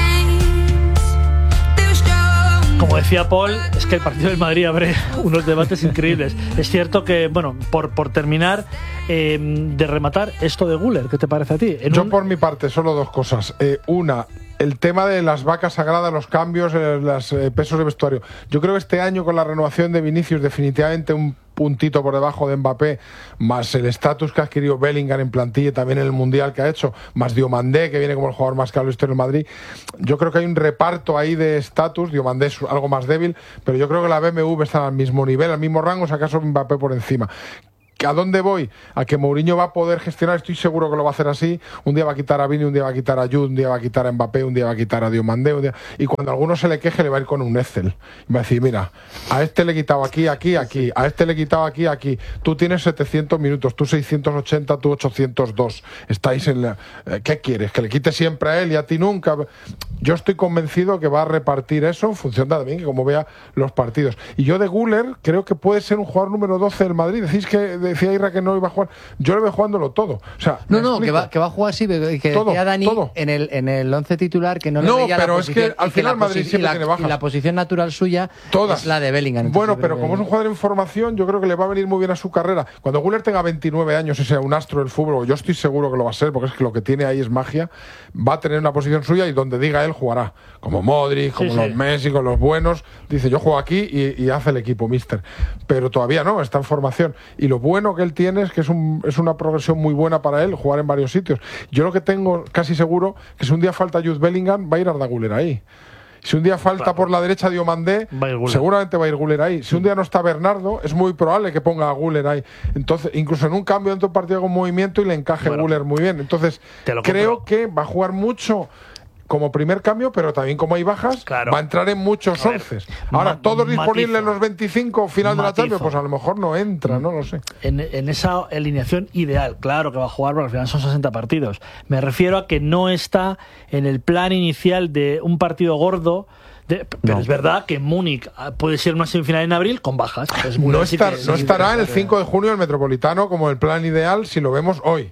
Como decía Paul, es que el partido del Madrid abre unos debates increíbles. Es cierto que, bueno, por, por terminar, eh, de rematar, esto de Güler, ¿qué te parece a ti? En Yo un... por mi parte, solo dos cosas. Eh, una, el tema de las vacas sagradas, los cambios, eh, los eh, pesos de vestuario. Yo creo que este año con la renovación de Vinicius, definitivamente un puntito por debajo de Mbappé, más el estatus que ha adquirido Bellingham en plantilla y también en el Mundial que ha hecho, más Diomandé, que viene como el jugador más caro en el Madrid. Yo creo que hay un reparto ahí de estatus. Diomandé es algo más débil, pero yo creo que la B M W está al mismo nivel, al mismo rango, si acaso Mbappé por encima. ¿A dónde voy? A que Mourinho va a poder gestionar, estoy seguro que lo va a hacer así. Un día va a quitar a Vini, un día va a quitar a Jude, un día va a quitar a Mbappé, un día va a quitar a Diomandé, un día... y cuando a alguno se le queje le va a ir con un Excel. Y va a decir, mira, a este le he quitado aquí, aquí, aquí, a este le he quitado aquí, aquí. Tú tienes setecientos minutos, tú seiscientos ochenta, tú ochocientos dos. Estáis en la... ¿Qué quieres? ¿Que le quite siempre a él y a ti nunca? Yo estoy convencido que va a repartir eso en función también que como vea los partidos. Y yo de Güler creo que puede ser un jugador número doce del Madrid. Decís que decía Ira que no iba a jugar. Yo le veo jugándolo todo. O sea, no, no, que va, que va a jugar sí, que todo, decía Dani todo. en el en el once titular que no, no le veía pero la es posición, que al final Madrid siempre la, tiene bajas. Y la posición natural suya Todas. es la de Bellingham. Bueno, pero que... como es un jugador en formación, yo creo que le va a venir muy bien a su carrera. Cuando Güler tenga veintinueve años y sea un astro del fútbol, yo estoy seguro que lo va a ser, porque es que lo que tiene ahí es magia, va a tener una posición suya y donde diga él jugará. Como Modric, como sí, los sí. Messi, con los buenos. Dice, yo juego aquí y, y hace el equipo, mister. Pero todavía no, está en formación. Y lo bueno que él tiene es que es, un, es una progresión muy buena para él, jugar en varios sitios. Yo lo que tengo casi seguro que si un día falta Jude Bellingham, va a ir Arda Güler ahí. Si un día falta claro. por la derecha Diomandé, va seguramente va a ir Güler ahí. Si un día no está Bernardo, es muy probable que ponga a Güler ahí. Entonces, incluso en un cambio dentro del partido con movimiento y le encaje bueno, Güler muy bien. Entonces, creo compro. que va a jugar mucho como primer cambio, pero también como hay bajas, claro. va a entrar en muchos once. Ahora, ma todos disponibles en los veinticinco final matizo. de la Champions, pues a lo mejor no entra, no lo sé. En, en esa alineación ideal, claro que va a jugar, porque al final son sesenta partidos. Me refiero a que no está en el plan inicial de un partido gordo. De, pero no. es verdad que Múnich puede ser una semifinal en abril con bajas. Es muy no estar, no estará en el cinco de junio el Metropolitano como el plan ideal si lo vemos hoy,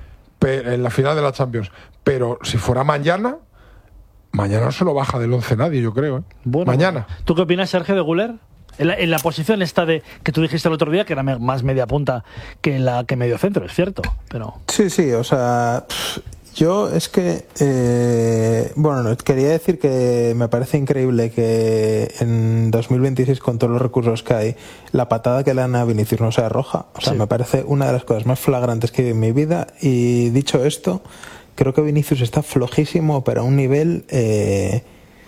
en la final de la Champions. Pero si fuera mañana, mañana no se lo baja del once nadie, yo creo. ¿eh? Bueno, mañana. ¿Tú qué opinas, Sergio, de Güler? En la, en la posición esta de que tú dijiste el otro día, que era me, más media punta que la que medio centro, es cierto, pero... Sí, sí, o sea... Yo es que, eh, bueno, quería decir que me parece increíble que en dos mil veintiséis, con todos los recursos que hay, la patada que le dan a Vinicius no sea roja. O sea, sí. me parece una de las cosas más flagrantes que he visto en mi vida. Y dicho esto, creo que Vinicius está flojísimo, pero a un nivel, eh,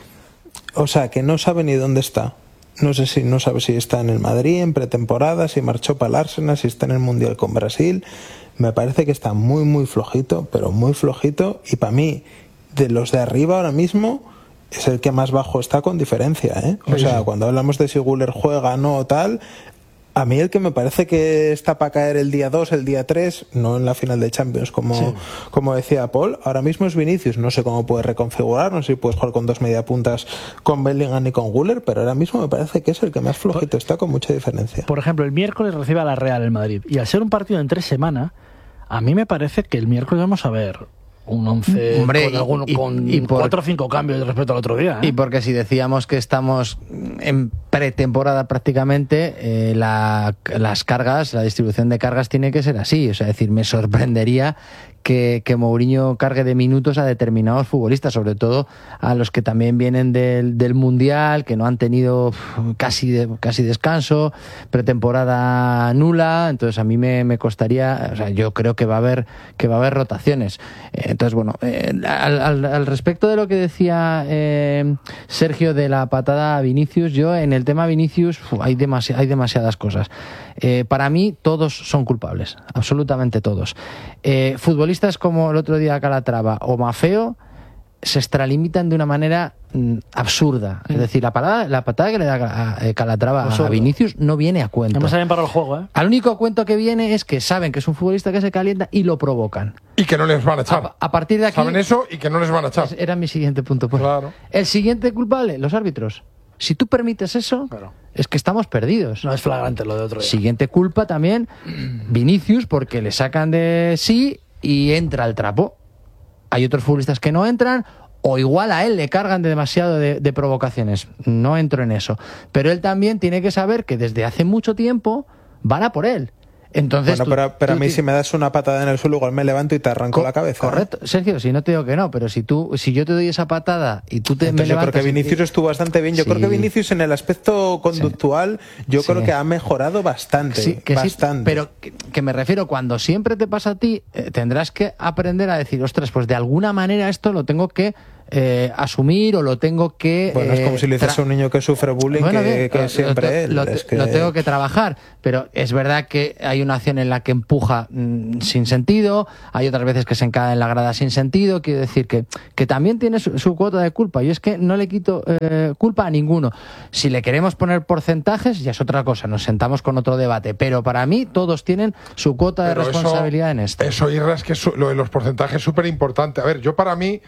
o sea, que no sabe ni dónde está. No sé si no sabe si está en el Madrid en pretemporada, si marchó para el Arsenal, si está en el Mundial con Brasil. Me parece que está muy muy flojito, pero muy flojito, y para mí, de los de arriba ahora mismo, es el que más bajo está con diferencia, ¿eh? O sea, cuando hablamos de si Güler juega no o tal, a mí el que me parece que está para caer el día dos, el día tres, no en la final de Champions como, sí. como decía Paul, ahora mismo es Vinicius. No sé cómo puede reconfigurar, no sé si puedes jugar con dos mediapuntas con Bellingham y con Güler, pero ahora mismo me parece que es el que más flojito está, con mucha diferencia. Por ejemplo, el miércoles recibe a la Real el Madrid, y al ser un partido en tres semanas, a mí me parece que el miércoles vamos a ver un once Hombre, con, algún, y, con y por, cuatro o cinco cambios respecto al otro día, ¿eh? Y porque si decíamos que estamos en pretemporada prácticamente, eh, la, las cargas, la distribución de cargas tiene que ser así. O sea, es decir, me sorprendería que, que Mourinho cargue de minutos a determinados futbolistas, sobre todo a los que también vienen del, del Mundial, que no han tenido casi, de, casi descanso, pretemporada nula. Entonces a mí me, me costaría, o sea, yo creo que va a haber, que va a haber rotaciones. Entonces, bueno, eh, al, al, al respecto de lo que decía eh, Sergio de la patada a Vinicius, yo en el tema Vinicius uf, hay, demasi- hay demasiadas cosas. Eh, para mí todos son culpables, absolutamente todos. Eh, futbolistas como el otro día Calatrava o Maffeo se extralimitan de una manera mm, absurda. Es decir, la patada, la patada que le da a, a Calatrava Absurdo. a Vinicius no viene a cuento. No saben para el juego, ¿eh? Al único cuento que viene es que saben que es un futbolista que se calienta y lo provocan. Y que no les van a echar. A, a partir de aquí... Saben eso y que no les van a echar. Era mi siguiente punto. Pues. Claro. El siguiente culpable, los árbitros. Si tú permites eso, claro. es que estamos perdidos. No es flagrante lo de otro día. Siguiente culpa también, Vinicius, porque le sacan de sí y entra el trapo. Hay otros futbolistas que no entran, o igual a él le cargan de demasiado de, de provocaciones. No entro en eso. Pero él también tiene que saber que desde hace mucho tiempo van a por él. Entonces, bueno, tú, pero, pero tú, a mí si me das una patada en el suelo, igual me levanto y te arranco co- la cabeza. Correcto, Sergio, si no te digo que no, pero si tú, si yo te doy esa patada y tú te Entonces me yo creo que Vinicius y... estuvo bastante bien. Yo sí. creo que Vinicius en el aspecto conductual, sí. yo sí. creo que ha mejorado bastante. Sí, que bastante. Sí, pero que, que me refiero, cuando siempre te pasa a ti, eh, tendrás que aprender a decir, ostras, pues de alguna manera esto lo tengo que Eh, asumir o lo tengo que... Bueno, es como eh, si le dices tra- a un niño que sufre bullying bueno, que, bien, que lo, siempre lo, él. Lo, es que... lo tengo que trabajar, pero es verdad que hay una acción en la que empuja mmm, sin sentido, hay otras veces que se encara en la grada sin sentido, quiero decir que, que también tiene su, su cuota de culpa, y es que no le quito eh, culpa a ninguno. Si le queremos poner porcentajes, ya es otra cosa, nos sentamos con otro debate, pero para mí todos tienen su cuota pero de responsabilidad eso, en esto. Eso, Irra, es que su, lo de los porcentajes es súper importante. A ver, yo para mí...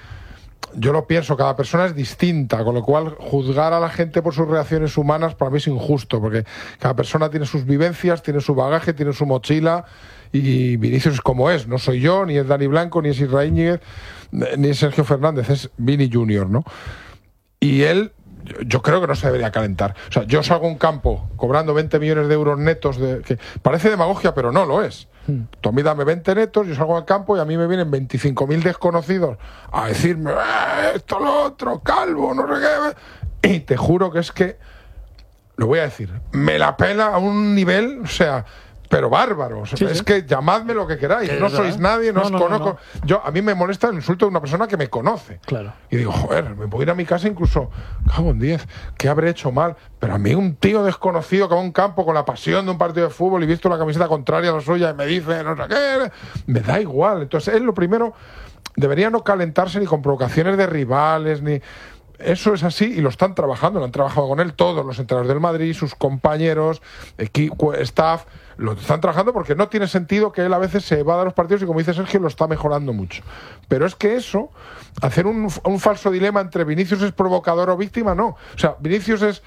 Yo lo pienso, cada persona es distinta, con lo cual juzgar a la gente por sus reacciones humanas para mí es injusto, porque cada persona tiene sus vivencias, tiene su bagaje, tiene su mochila, y Vinicius es como es, no soy yo, ni es Dani Blanco, ni es Isra Íñiguez, ni es Sergio Fernández, es Vini Junior, ¿no? Y él, yo creo que no se debería calentar. O sea, yo salgo a un campo cobrando veinte millones de euros netos, de, que parece demagogia, pero no lo es. Tú a mí dame veinte netos, yo salgo al campo y a mí me vienen veinticinco mil desconocidos a decirme eh, esto, lo otro, calvo, no sé qué. Y te juro que es que, lo voy a decir, me la pela a un nivel, o sea, pero bárbaro. O sea, sí, es sí. que llamadme lo que queráis, no sois nadie, no, no os no, conozco. No, no. Yo, a mí me molesta el insulto de una persona que me conoce. Claro. Y digo, joder, me puedo ir a mi casa incluso, cago en diez, ¿qué habré hecho mal? Pero a mí un tío desconocido que va a un campo con la pasión de un partido de fútbol y visto la camiseta contraria a la suya y me dice, no sé qué, me da igual. Entonces, él lo primero, debería no calentarse ni con provocaciones de rivales, ni... Eso es así y lo están trabajando, lo han trabajado con él todos los entrenadores del Madrid, sus compañeros, equipo, staff, lo están trabajando porque no tiene sentido que él a veces se evada los partidos y, como dice Sergio, lo está mejorando mucho. Pero es que eso, hacer un, un falso dilema entre Vinicius es provocador o víctima, no. O sea, Vinicius es...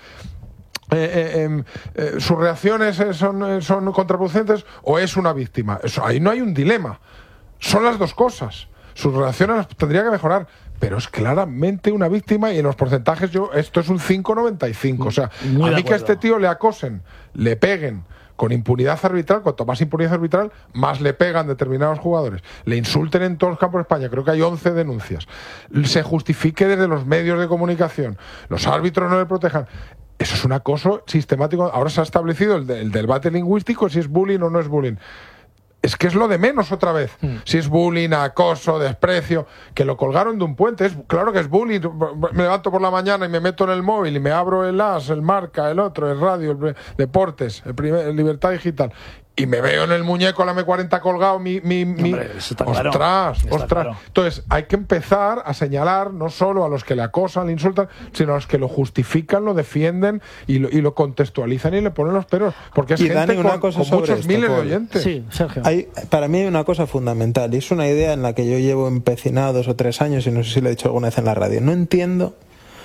Eh, eh, eh, sus reacciones son, son contraproducentes o es una víctima. Eso, ahí no hay un dilema. Son las dos cosas. Sus reacciones las tendría que mejorar, pero es claramente una víctima y en los porcentajes yo esto es un cinco noventa y cinco. O sea, Muy a mí que a este tío le acosen, le peguen con impunidad arbitral, cuanto más impunidad arbitral, más le pegan determinados jugadores, le insulten en todos los campos de España, creo que hay once denuncias, se justifique desde los medios de comunicación, los árbitros no le protejan. Eso es un acoso sistemático. Ahora se ha establecido el, de, el debate lingüístico, si es bullying o no es bullying. es que es lo de menos otra vez. Mm. Si es bullying, acoso, desprecio, que lo colgaron de un puente, es claro que es bullying. Me levanto por la mañana y me meto en el móvil y me abro el As, el Marca, el otro, el Radio, el Deportes, el, primer, el Libertad Digital, y me veo en el muñeco, la eme cuarenta colgado, mi... mi, mi... Hombre, ostras, claro. ostras. Claro. Entonces, hay que empezar a señalar no solo a los que le acosan, le insultan, sino a los que lo justifican, lo defienden y lo, y lo contextualizan y le ponen los peros. Porque es y gente Dani, una con, cosa con sobre muchos esto, miles Paul. de oyentes. Sí, Sergio. Hay, para mí hay una cosa fundamental, y es una idea en la que yo llevo empecinado dos o tres años, y no sé si lo he dicho alguna vez en la radio. No entiendo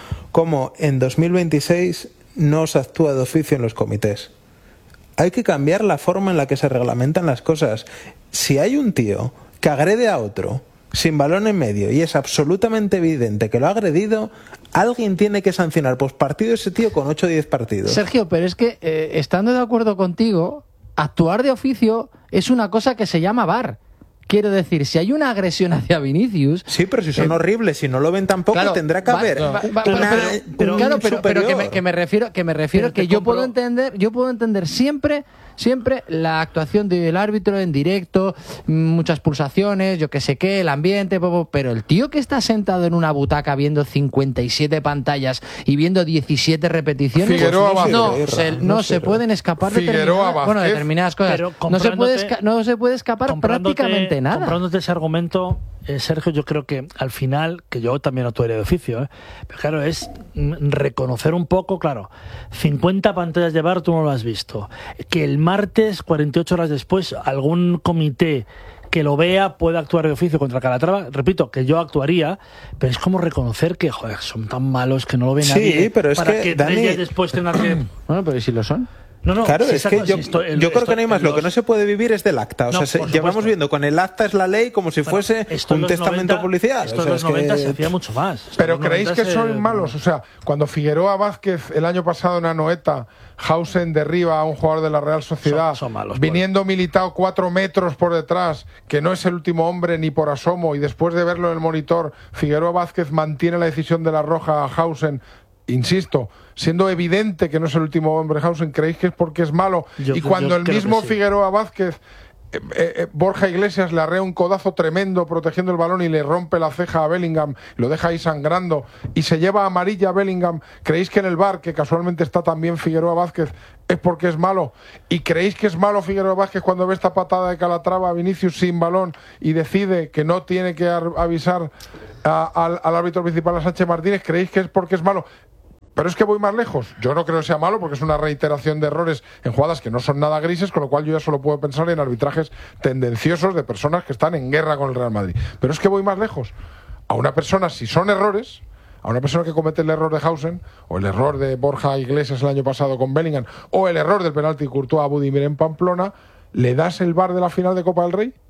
cómo en dos mil veintiséis no se actúa de oficio en los comités. Hay que cambiar la forma en la que se reglamentan las cosas. Si hay un tío que agrede a otro sin balón en medio y es absolutamente evidente que lo ha agredido, alguien tiene que sancionar post partido ese tío con ocho o diez partidos. Sergio, pero es que eh, estando de acuerdo contigo, actuar de oficio es una cosa que se llama V A R. Quiero decir, si hay una agresión hacia Vinicius... Sí, pero si son eh, horribles, si no lo ven tampoco, claro, tendrá que haber... Va, va, va, pero, pero, claro, pero, pero que, me, que me refiero que me refiero que yo puedo entender yo puedo entender siempre siempre la actuación del árbitro en directo, muchas pulsaciones, yo que sé qué, el ambiente, pero el tío que está sentado en una butaca viendo cincuenta y siete pantallas y viendo diecisiete repeticiones, Figueroa pues no, Vázquez, se, no, no se pueden escapar determinadas, bueno, determinadas cosas. No se puede esca- no se puede escapar prácticamente nada. Comprándote ese argumento, eh, Sergio, yo creo que al final, que yo también actuaría de oficio, ¿eh? Pero claro, es reconocer un poco, claro, cincuenta pantallas de V A R tú no lo has visto. Que el martes, cuarenta y ocho horas después, algún comité que lo vea puede actuar de oficio contra Calatrava. Repito, que yo actuaría, pero es como reconocer que, joder, son tan malos que no lo ve sí, nadie. Sí, pero es para que, que Dani... tres días después tengan que... Bueno, pero ¿y si lo son? No, no, claro, si es que yo, si esto, el, yo creo esto, que no hay más. los... Lo que no se puede vivir es del acta. O no, sea, se, llevamos viendo con el acta es la ley como si bueno, fuese un testamento noventa, policial. Esto o sea, en los es noventa que... se hacía mucho más. Esto Pero ¿creéis que se... son malos? O sea, cuando Figueroa Vázquez el año pasado en Anoeta, Hausen derriba a un jugador de la Real Sociedad, son, son malos, viniendo Militao cuatro metros por detrás, que no es el último hombre ni por asomo, y después de verlo en el monitor, Figueroa Vázquez mantiene la decisión de la roja a Hausen. Insisto, siendo evidente que no es el último hombre Hausen, ¿creéis que es porque es malo? Yo, y cuando el mismo sí. Figueroa Vázquez, eh, eh, Borja Iglesias le arrea un codazo tremendo protegiendo el balón y le rompe la ceja a Bellingham, lo deja ahí sangrando y se lleva amarilla a Bellingham, ¿creéis que en el V A R, que casualmente está también Figueroa Vázquez, es porque es malo? ¿Y creéis que es malo Figueroa Vázquez cuando ve esta patada de Calatrava a Vinicius sin balón y decide que no tiene que avisar a, al, al árbitro principal, a Sánchez Martínez? ¿Creéis que es porque es malo? Pero es que voy más lejos. Yo no creo que sea malo porque es una reiteración de errores en jugadas que no son nada grises, con lo cual yo ya solo puedo pensar en arbitrajes tendenciosos de personas que están en guerra con el Real Madrid. Pero es que voy más lejos. A una persona, si son errores, a una persona que comete el error de Hausen, o el error de Borja Iglesias el año pasado con Bellingham, o el error del penalti de Courtois a Budimir en Pamplona, ¿le das el V A R de la final de Copa del Rey?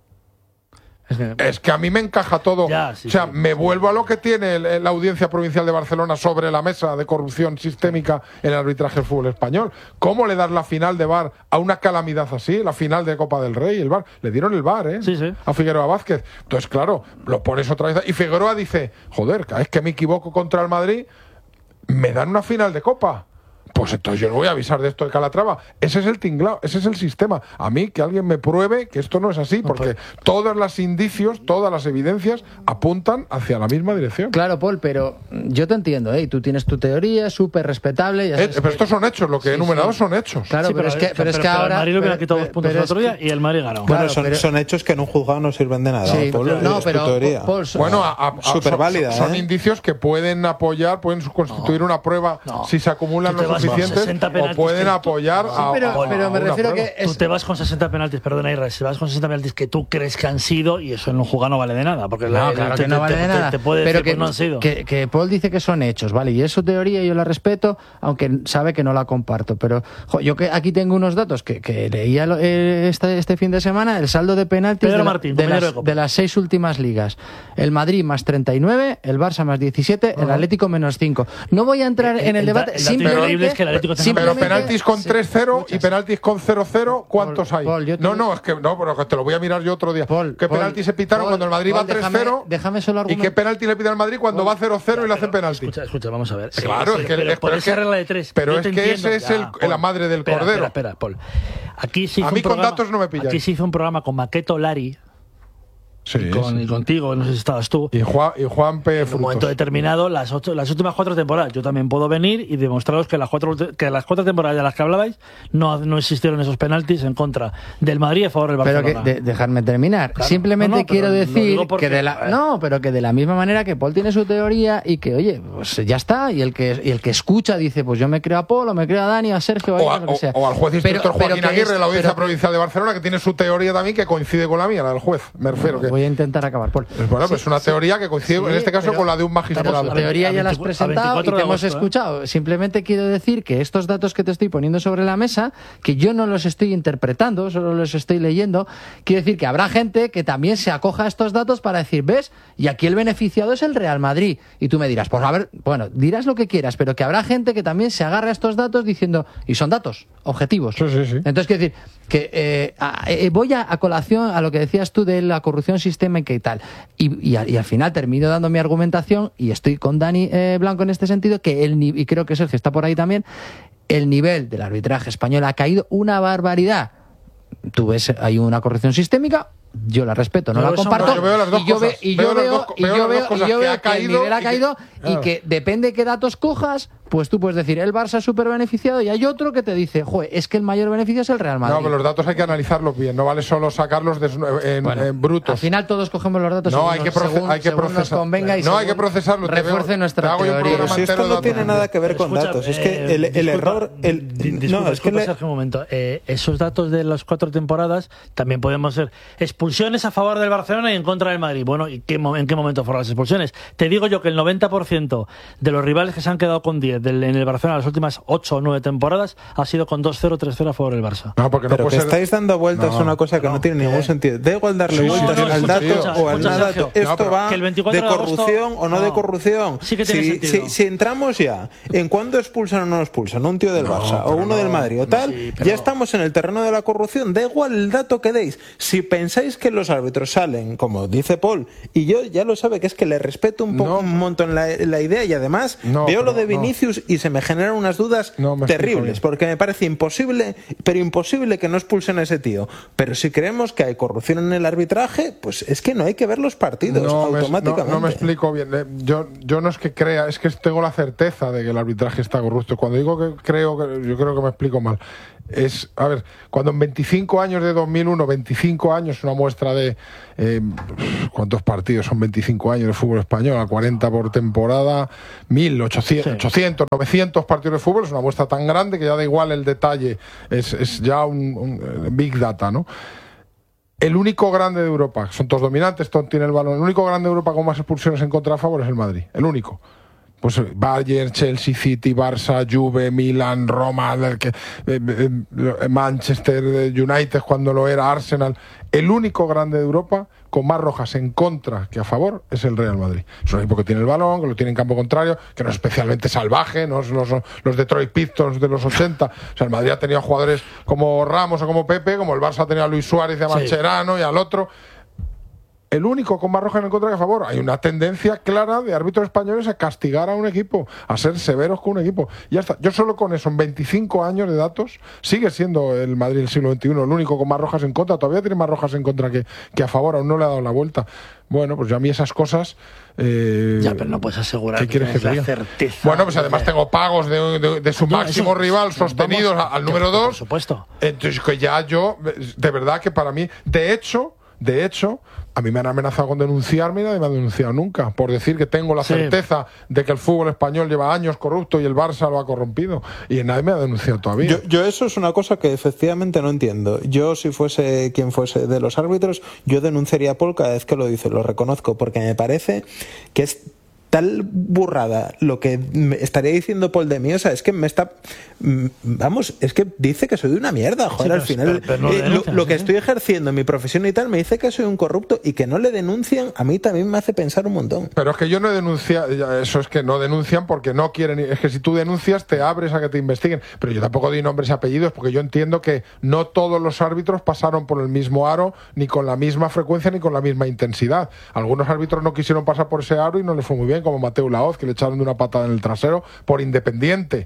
Es que, es que a mí me encaja todo. Ya, sí, o sea, sí, me sí. vuelvo a lo que tiene la Audiencia Provincial de Barcelona sobre la mesa de corrupción sistémica en el arbitraje del fútbol español. ¿Cómo le das la final de V A R a una calamidad así? La final de Copa del Rey, el V A R. Le dieron el V A R, ¿eh? Sí, sí. A Figueroa Vázquez. Entonces, claro, lo pones otra vez. Y Figueroa dice, joder, cada vez que me equivoco contra el Madrid, me dan una final de Copa. Pues entonces yo no voy a avisar de esto de Calatrava. Ese es el tinglao, ese es el sistema. A mí que alguien me pruebe que esto no es así, porque todos los indicios, todas las evidencias apuntan hacia la misma dirección. Claro, Paul, pero yo te entiendo, ¿eh? Tú tienes tu teoría, súper respetable. Ya eh, pero que... estos son hechos, lo que sí, he enumerado sí. son hechos. Claro, sí, pero, pero, es que, pero, pero es que ahora... El Madrid le hubiera quitado dos puntos el otro día que... y el Madrid ganó. Bueno, Claro, son, pero... son hechos que en un juzgado no sirven de nada. Sí, Paul, no, pero... Paul, Paul, son... Bueno, a, a, a, súper válida, son, son ¿eh? indicios que pueden apoyar, pueden constituir no, una prueba no. si se acumulan los suficientes, o pueden apoyar no, a, pero, a, pero a me una refiero prueba. que es... Tú te vas con sesenta penaltis, perdona Israel, si vas con sesenta penaltis que tú crees que han sido, y eso en un jugado no vale de nada, porque no, la, claro te, que no te, vale te, de nada, te, te puede pero decir que, pues no han sido. Que, que Paul dice que son hechos, vale, y es su teoría, yo la respeto, aunque sabe que no la comparto, pero jo, yo que aquí tengo unos datos que, que leía eh, este, este fin de semana, el saldo de penaltis Pedro de, la, Martín, de, las, de, de las seis últimas ligas, el Madrid más treinta y nueve, el Barça más diecisiete, uh-huh. el Atlético menos cinco. No voy a entrar en el, el debate, el simplemente, es que el Atlético pero penaltis con tres cero y penaltis con cero cero, ¿cuántos Paul, hay? Paul, te... No, no, es que no, pero que te lo voy a mirar yo otro día. Paul, ¿Qué Paul, penaltis se pitaron Paul, cuando el Madrid Paul, va tres cero? Déjame, déjame solo ¿Y qué penalti le pide al Madrid cuando Paul, va cero cero y le hacen penalti? Escucha, escucha, vamos a ver. Claro, sí, es que pero es, por pero esa es que, regla de tres. Pero yo es te que entiendo. ese es Ya, el, Paul, la madre del espera, cordero. Espera, espera, Paul. Aquí se hizo a mí un con programa, datos no me pilláis. Aquí se hizo un programa con Maqueto Lari. Sí, y, con, sí. y contigo, no sé si estabas tú. Y Juan, y Juan P. En un momento determinado, las, ocho, las últimas cuatro temporadas, yo también puedo venir y demostraros que las cuatro, que las cuatro temporadas de las que hablabais no, no existieron esos penaltis en contra del Madrid y a favor del Barcelona. Pero que, de, dejarme terminar. Claro. Simplemente No, no, quiero decir porque, que de la, no, pero que de la misma manera que Paul tiene su teoría y que, oye, pues ya está, y el que y el que escucha dice, pues yo me creo a Paul, o me creo a Dani, a Sergio, o, a, lo que sea. o, o al juez instructor pero, Joaquín pero Aguirre, es, la Audiencia pero, Provincial de Barcelona, que tiene su teoría también que coincide con la mía, la del juez. Me refiero que voy a intentar acabar, Paul. Pues bueno, pues Sí, es una sí, teoría que coincide, sí, en este caso, pero- con la de un magistrado. La teoría ya la has presentado y te hemos agosto, ¿eh? escuchado. Simplemente quiero decir que estos datos que te estoy poniendo sobre la mesa, que yo no los estoy interpretando, solo los estoy leyendo, quiero decir que habrá gente que también se acoja a estos datos para decir, ¿ves? Y aquí el beneficiado es el Real Madrid. Y tú me dirás, pues a ver, bueno, dirás lo que quieras, pero que habrá gente que también se agarra a estos datos diciendo, y son datos objetivos. Sí, sí, sí. Entonces, quiero decir, que eh, a- eh, voy a, a colación a lo que decías tú de la corrupción sistémica y tal. Y, y, a- y al final termino dando mi argumentación, y estoy con Dani eh, Blanco en este sentido, que el ni- y creo que Sergio está por ahí también, el nivel del arbitraje español ha caído una barbaridad. Tú ves, hay una corrupción sistémica, yo la respeto, no Yo la eso- comparto, yo veo las dos y yo, ve- cosas. y Veo yo las veo, dos- y veo yo las veo, dos cosas y yo que veo ha que el caído nivel ha y que- caído y claro. que depende qué datos cojas, pues tú puedes decir el Barça es súper beneficiado, y hay otro que te dice, joder, es que el mayor beneficio es el Real Madrid. No, pero los datos hay que analizarlos bien, no vale solo sacarlos de- en, Bueno, en brutos. Al final todos cogemos los datos No, según hay que nos- proce- según- hay que según nos procesar. convenga y No, hay según que procesarlo, te veo- refuerce te nuestra hago yo un teoría. programa Si esto entero no de tiene datos. nada que ver con Escucha, datos, es eh, que el, el disculpa, error... El, di- no, disculpa, es que disculpa, le- Sergio, un momento. Eh, esos datos de las cuatro temporadas también podemos ser expulsiones a favor del Barcelona y en contra del Madrid. Bueno, ¿y qué, mo- en qué momento fueron las expulsiones? Te digo yo que el noventa por ciento de los rivales que se han quedado con diez del, en el Barcelona las últimas ocho o nueve temporadas ha sido con dos cero, tres cero a favor del Barça. No, porque no Pero puede que ser- estáis dando vueltas No, a una cosa que no, tiene ningún sentido. Da igual darle Sí, vueltas no, no, al escucha, dato escucha, o al escucha, nada. Sergio. Esto No, pero va que el veinticuatro de de agosto- corrupción o no, de no. corrupción. Sí que tiene si, sentido. si, si entramos ya en cuándo expulsan o no expulsan un tío del No, Barça o pero uno no. del Madrid o tal, Sí, pero- ya estamos en el terreno de la corrupción. Da igual el dato que deis. Si pensáis que los árbitros salen, como dice Paul, y yo ya lo sabe, que es que le respeto un, poco, No. un montón la, la idea, y además No, veo lo pero de no. Vinicius y se me generan unas dudas No, me explico terribles, bien. porque me parece imposible, pero imposible que no expulsen a ese tío. Pero si creemos que hay corrupción en el arbitraje, pues es que no hay que ver los partidos No me, automáticamente. no, no me explico bien. Eh, Yo, yo no es que crea, es que tengo la certeza de que el arbitraje está corrupto. Cuando digo que creo, que yo creo que me explico mal. Es, a ver, cuando en veinticinco años de dos mil uno, veinticinco años, una muestra de eh, ¿cuántos partidos son veinticinco años de fútbol español? A cuarenta por temporada, mil ochocientos, ochocientos, novecientos partidos de fútbol, es una muestra tan grande que ya da igual el detalle, es, es ya un, un big data, ¿no? El único grande de Europa, son todos dominantes, todos tienen el balón, el único grande de Europa con más expulsiones en contra a favor es el Madrid, el único. Pues Bayern, Chelsea, City, Barça, Juve, Milan, Roma, el que, eh, eh, Manchester United cuando lo era, Arsenal. El único grande de Europa con más rojas en contra que a favor es el Real Madrid. Es un equipo que tiene el balón, que lo tiene en campo contrario, que no es especialmente salvaje, no son los, los Detroit Pistons de los ochenta. O sea, el Madrid ha tenido jugadores como Ramos o como Pepe, como el Barça ha tenido a Luis Suárez y a Mascherano y al otro. El único con más rojas en contra que a favor. Hay una tendencia clara de árbitros españoles a castigar a un equipo, a ser severos con un equipo. Y ya está. Yo solo con eso, en veinticinco años de datos, sigue siendo el Madrid del siglo veintiuno el único con más rojas en contra. Todavía tiene más rojas en contra que, que a favor, aún no le ha dado la vuelta. Bueno, pues yo a mí esas cosas... Eh, Ya, pero no puedes asegurar ¿qué quieres que te la diga? certeza. Bueno, pues además tengo pagos de, de, de su No, máximo eso- rival vamos, sostenidos al número por dos. supuesto. Entonces, que ya yo, de verdad que para mí, de hecho, de hecho, a mí me han amenazado con denunciarme y nadie me ha denunciado nunca, por decir que tengo la Sí. certeza de que el fútbol español lleva años corrupto y el Barça lo ha corrompido. Y nadie me ha denunciado todavía. Yo, yo eso es una cosa que efectivamente no entiendo. Yo, si fuese quien fuese de los árbitros, yo denunciaría a Paul cada vez que lo dice, lo reconozco, porque me parece que es tal burrada lo que me estaría diciendo Paul de mí. O sea, es que me está... Vamos, es que dice que soy una mierda, joder, Sí, al pero- final pero- pero no eh, lo lo, denuncian, lo sí, que sí. estoy ejerciendo en mi profesión y tal me dice que soy un corrupto, y que no le denuncian, a mí también me hace pensar un montón. Pero es que yo no he denunciado, ya, eso es que no denuncian porque no quieren, es que si tú denuncias te abres a que te investiguen, pero yo tampoco doy nombres y apellidos porque yo entiendo que no todos los árbitros pasaron por el mismo aro, ni con la misma frecuencia, ni con la misma intensidad. Algunos árbitros no quisieron pasar por ese aro y no les fue muy bien, como Mateu Laoz, que le echaron de una patada en el trasero por independiente.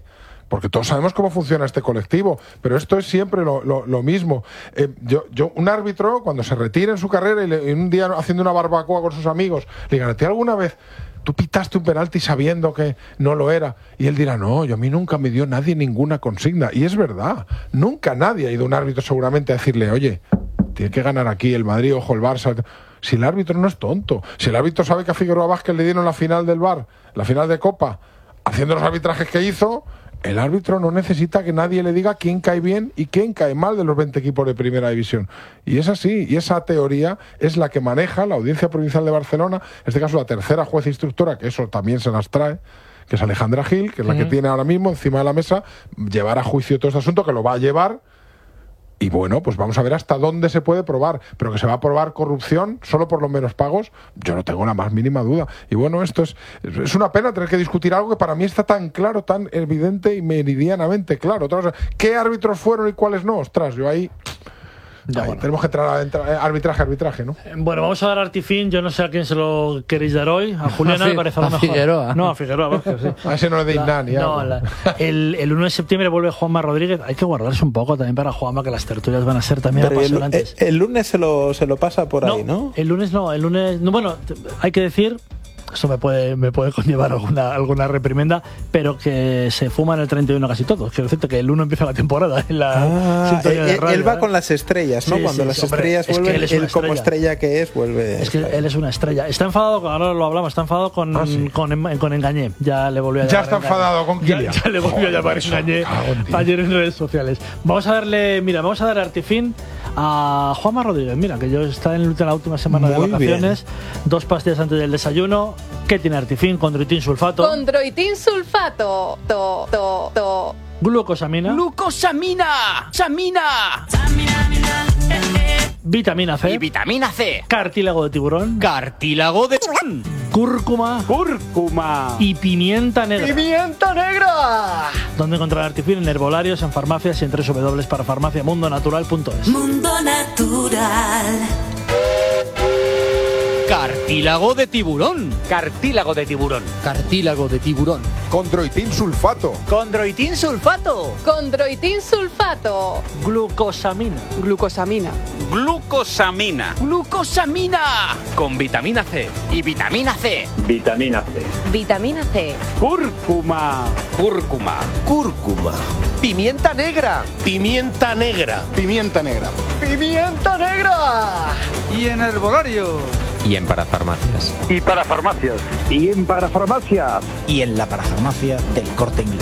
porque todos sabemos cómo funciona este colectivo, pero esto es siempre lo, lo, lo mismo. Eh, yo, yo, un árbitro, cuando se retira en su carrera y, le, y un día haciendo una barbacoa con sus amigos, le digan, ¿te alguna vez tú pitaste un penalti sabiendo que no lo era? Y él dirá, no, yo a mí nunca me dio nadie ninguna consigna. Y es verdad, nunca nadie ha ido a un árbitro seguramente a decirle, oye, tiene que ganar aquí el Madrid, ojo, el Barça. Si el árbitro no es tonto, si el árbitro sabe que a Figueroa Vázquez le dieron la final del V A R, la final de Copa, haciendo los arbitrajes que hizo, el árbitro no necesita que nadie le diga quién cae bien y quién cae mal de los veinte equipos de Primera División. Y es así, y esa teoría es la que maneja la Audiencia Provincial de Barcelona, en este caso la tercera jueza instructora, que eso también se las trae, que es Alejandra Gil, que es la que tiene ahora mismo encima de la mesa, llevar a juicio todo este asunto, que lo va a llevar. Y bueno, pues vamos a ver hasta dónde se puede probar, pero que se va a probar corrupción solo por los menos pagos, yo no tengo la más mínima duda. Y bueno, esto es, es una pena tener que discutir algo que para mí está tan claro, tan evidente y meridianamente claro. Otra cosa, ¿qué árbitros fueron y cuáles no? Ostras, yo ahí... Ya, Ay, bueno. Tenemos que entrar a, entrar a arbitraje, arbitraje, ¿no? Bueno, vamos a dar Artifin. Yo no sé a quién se lo queréis dar hoy. A Juliana me parece a lo mejor. Figueroa. No, a Figueroa Vázquez, sí. A ese no le deis nada ni No, algo. la- el, el uno de septiembre vuelve Juanma Rodríguez. Hay que guardarse un poco también para Juanma, que las tertulias van a ser también Pero el, apasionantes. el- el lunes se lo, se lo pasa por ahí, ¿no? El lunes no, el lunes. No, bueno, t- hay que decir. Eso me puede, me puede conllevar alguna, alguna reprimenda, pero que se fuman el treinta y uno casi todos. Quiero decirte que el uno empieza la temporada en la Ah, sintonía de él, radio, él va ¿eh? con las estrellas, ¿no? Sí, Cuando sí, las sí, hombre, estrellas es que vuelven, él él, es una como estrella. estrella que es, vuelve. Es que él es una estrella. Está enfadado, con- ahora lo hablamos, está enfadado con, Ah, sí. con, Em- con Engañé. Ya le volvió a Ya llamar está Engañé. enfadado con Ya, Kylian. ya le volvió a Joder, llamar eso, Engañé cago en ti. ayer en redes sociales. Vamos a darle, mira, vamos a dar Artifin a Juanma Rodríguez. Mira, que yo está en la última semana de Muy vacaciones. Dos pastillas antes del desayuno. ¿Qué tiene Artifin? Condroitin sulfato. Condroitin sulfato. To, to, to. Glucosamina. ¡Glucosamina! ¡Samina! Vitamina C. Y vitamina C. Cartílago de tiburón. Cartílago de... Cúrcuma. Cúrcuma. Y pimienta negra. ¡Pimienta negra! ¿Dónde encontrar Artifin? En herbolarios, en farmacias y en doble u doble u doble u para farmacia mundo natural punto es. Mundo Natural. Cartílago de tiburón. Cartílago de tiburón. Cartílago de tiburón. Condroitin sulfato. Condroitin sulfato. Condroitin sulfato. Glucosamina. Glucosamina. Glucosamina. Glucosamina. Con vitamina C. Y vitamina C. Vitamina C. Vitamina C. Cúrcuma. Cúrcuma. Cúrcuma. Pimienta negra. Pimienta negra. Pimienta negra. Pimienta negra. Y en herbolario. Y en parafarmacias. Y para farmacias. Y en para farmacias. Y en la parafarmacia del Corte Inglés.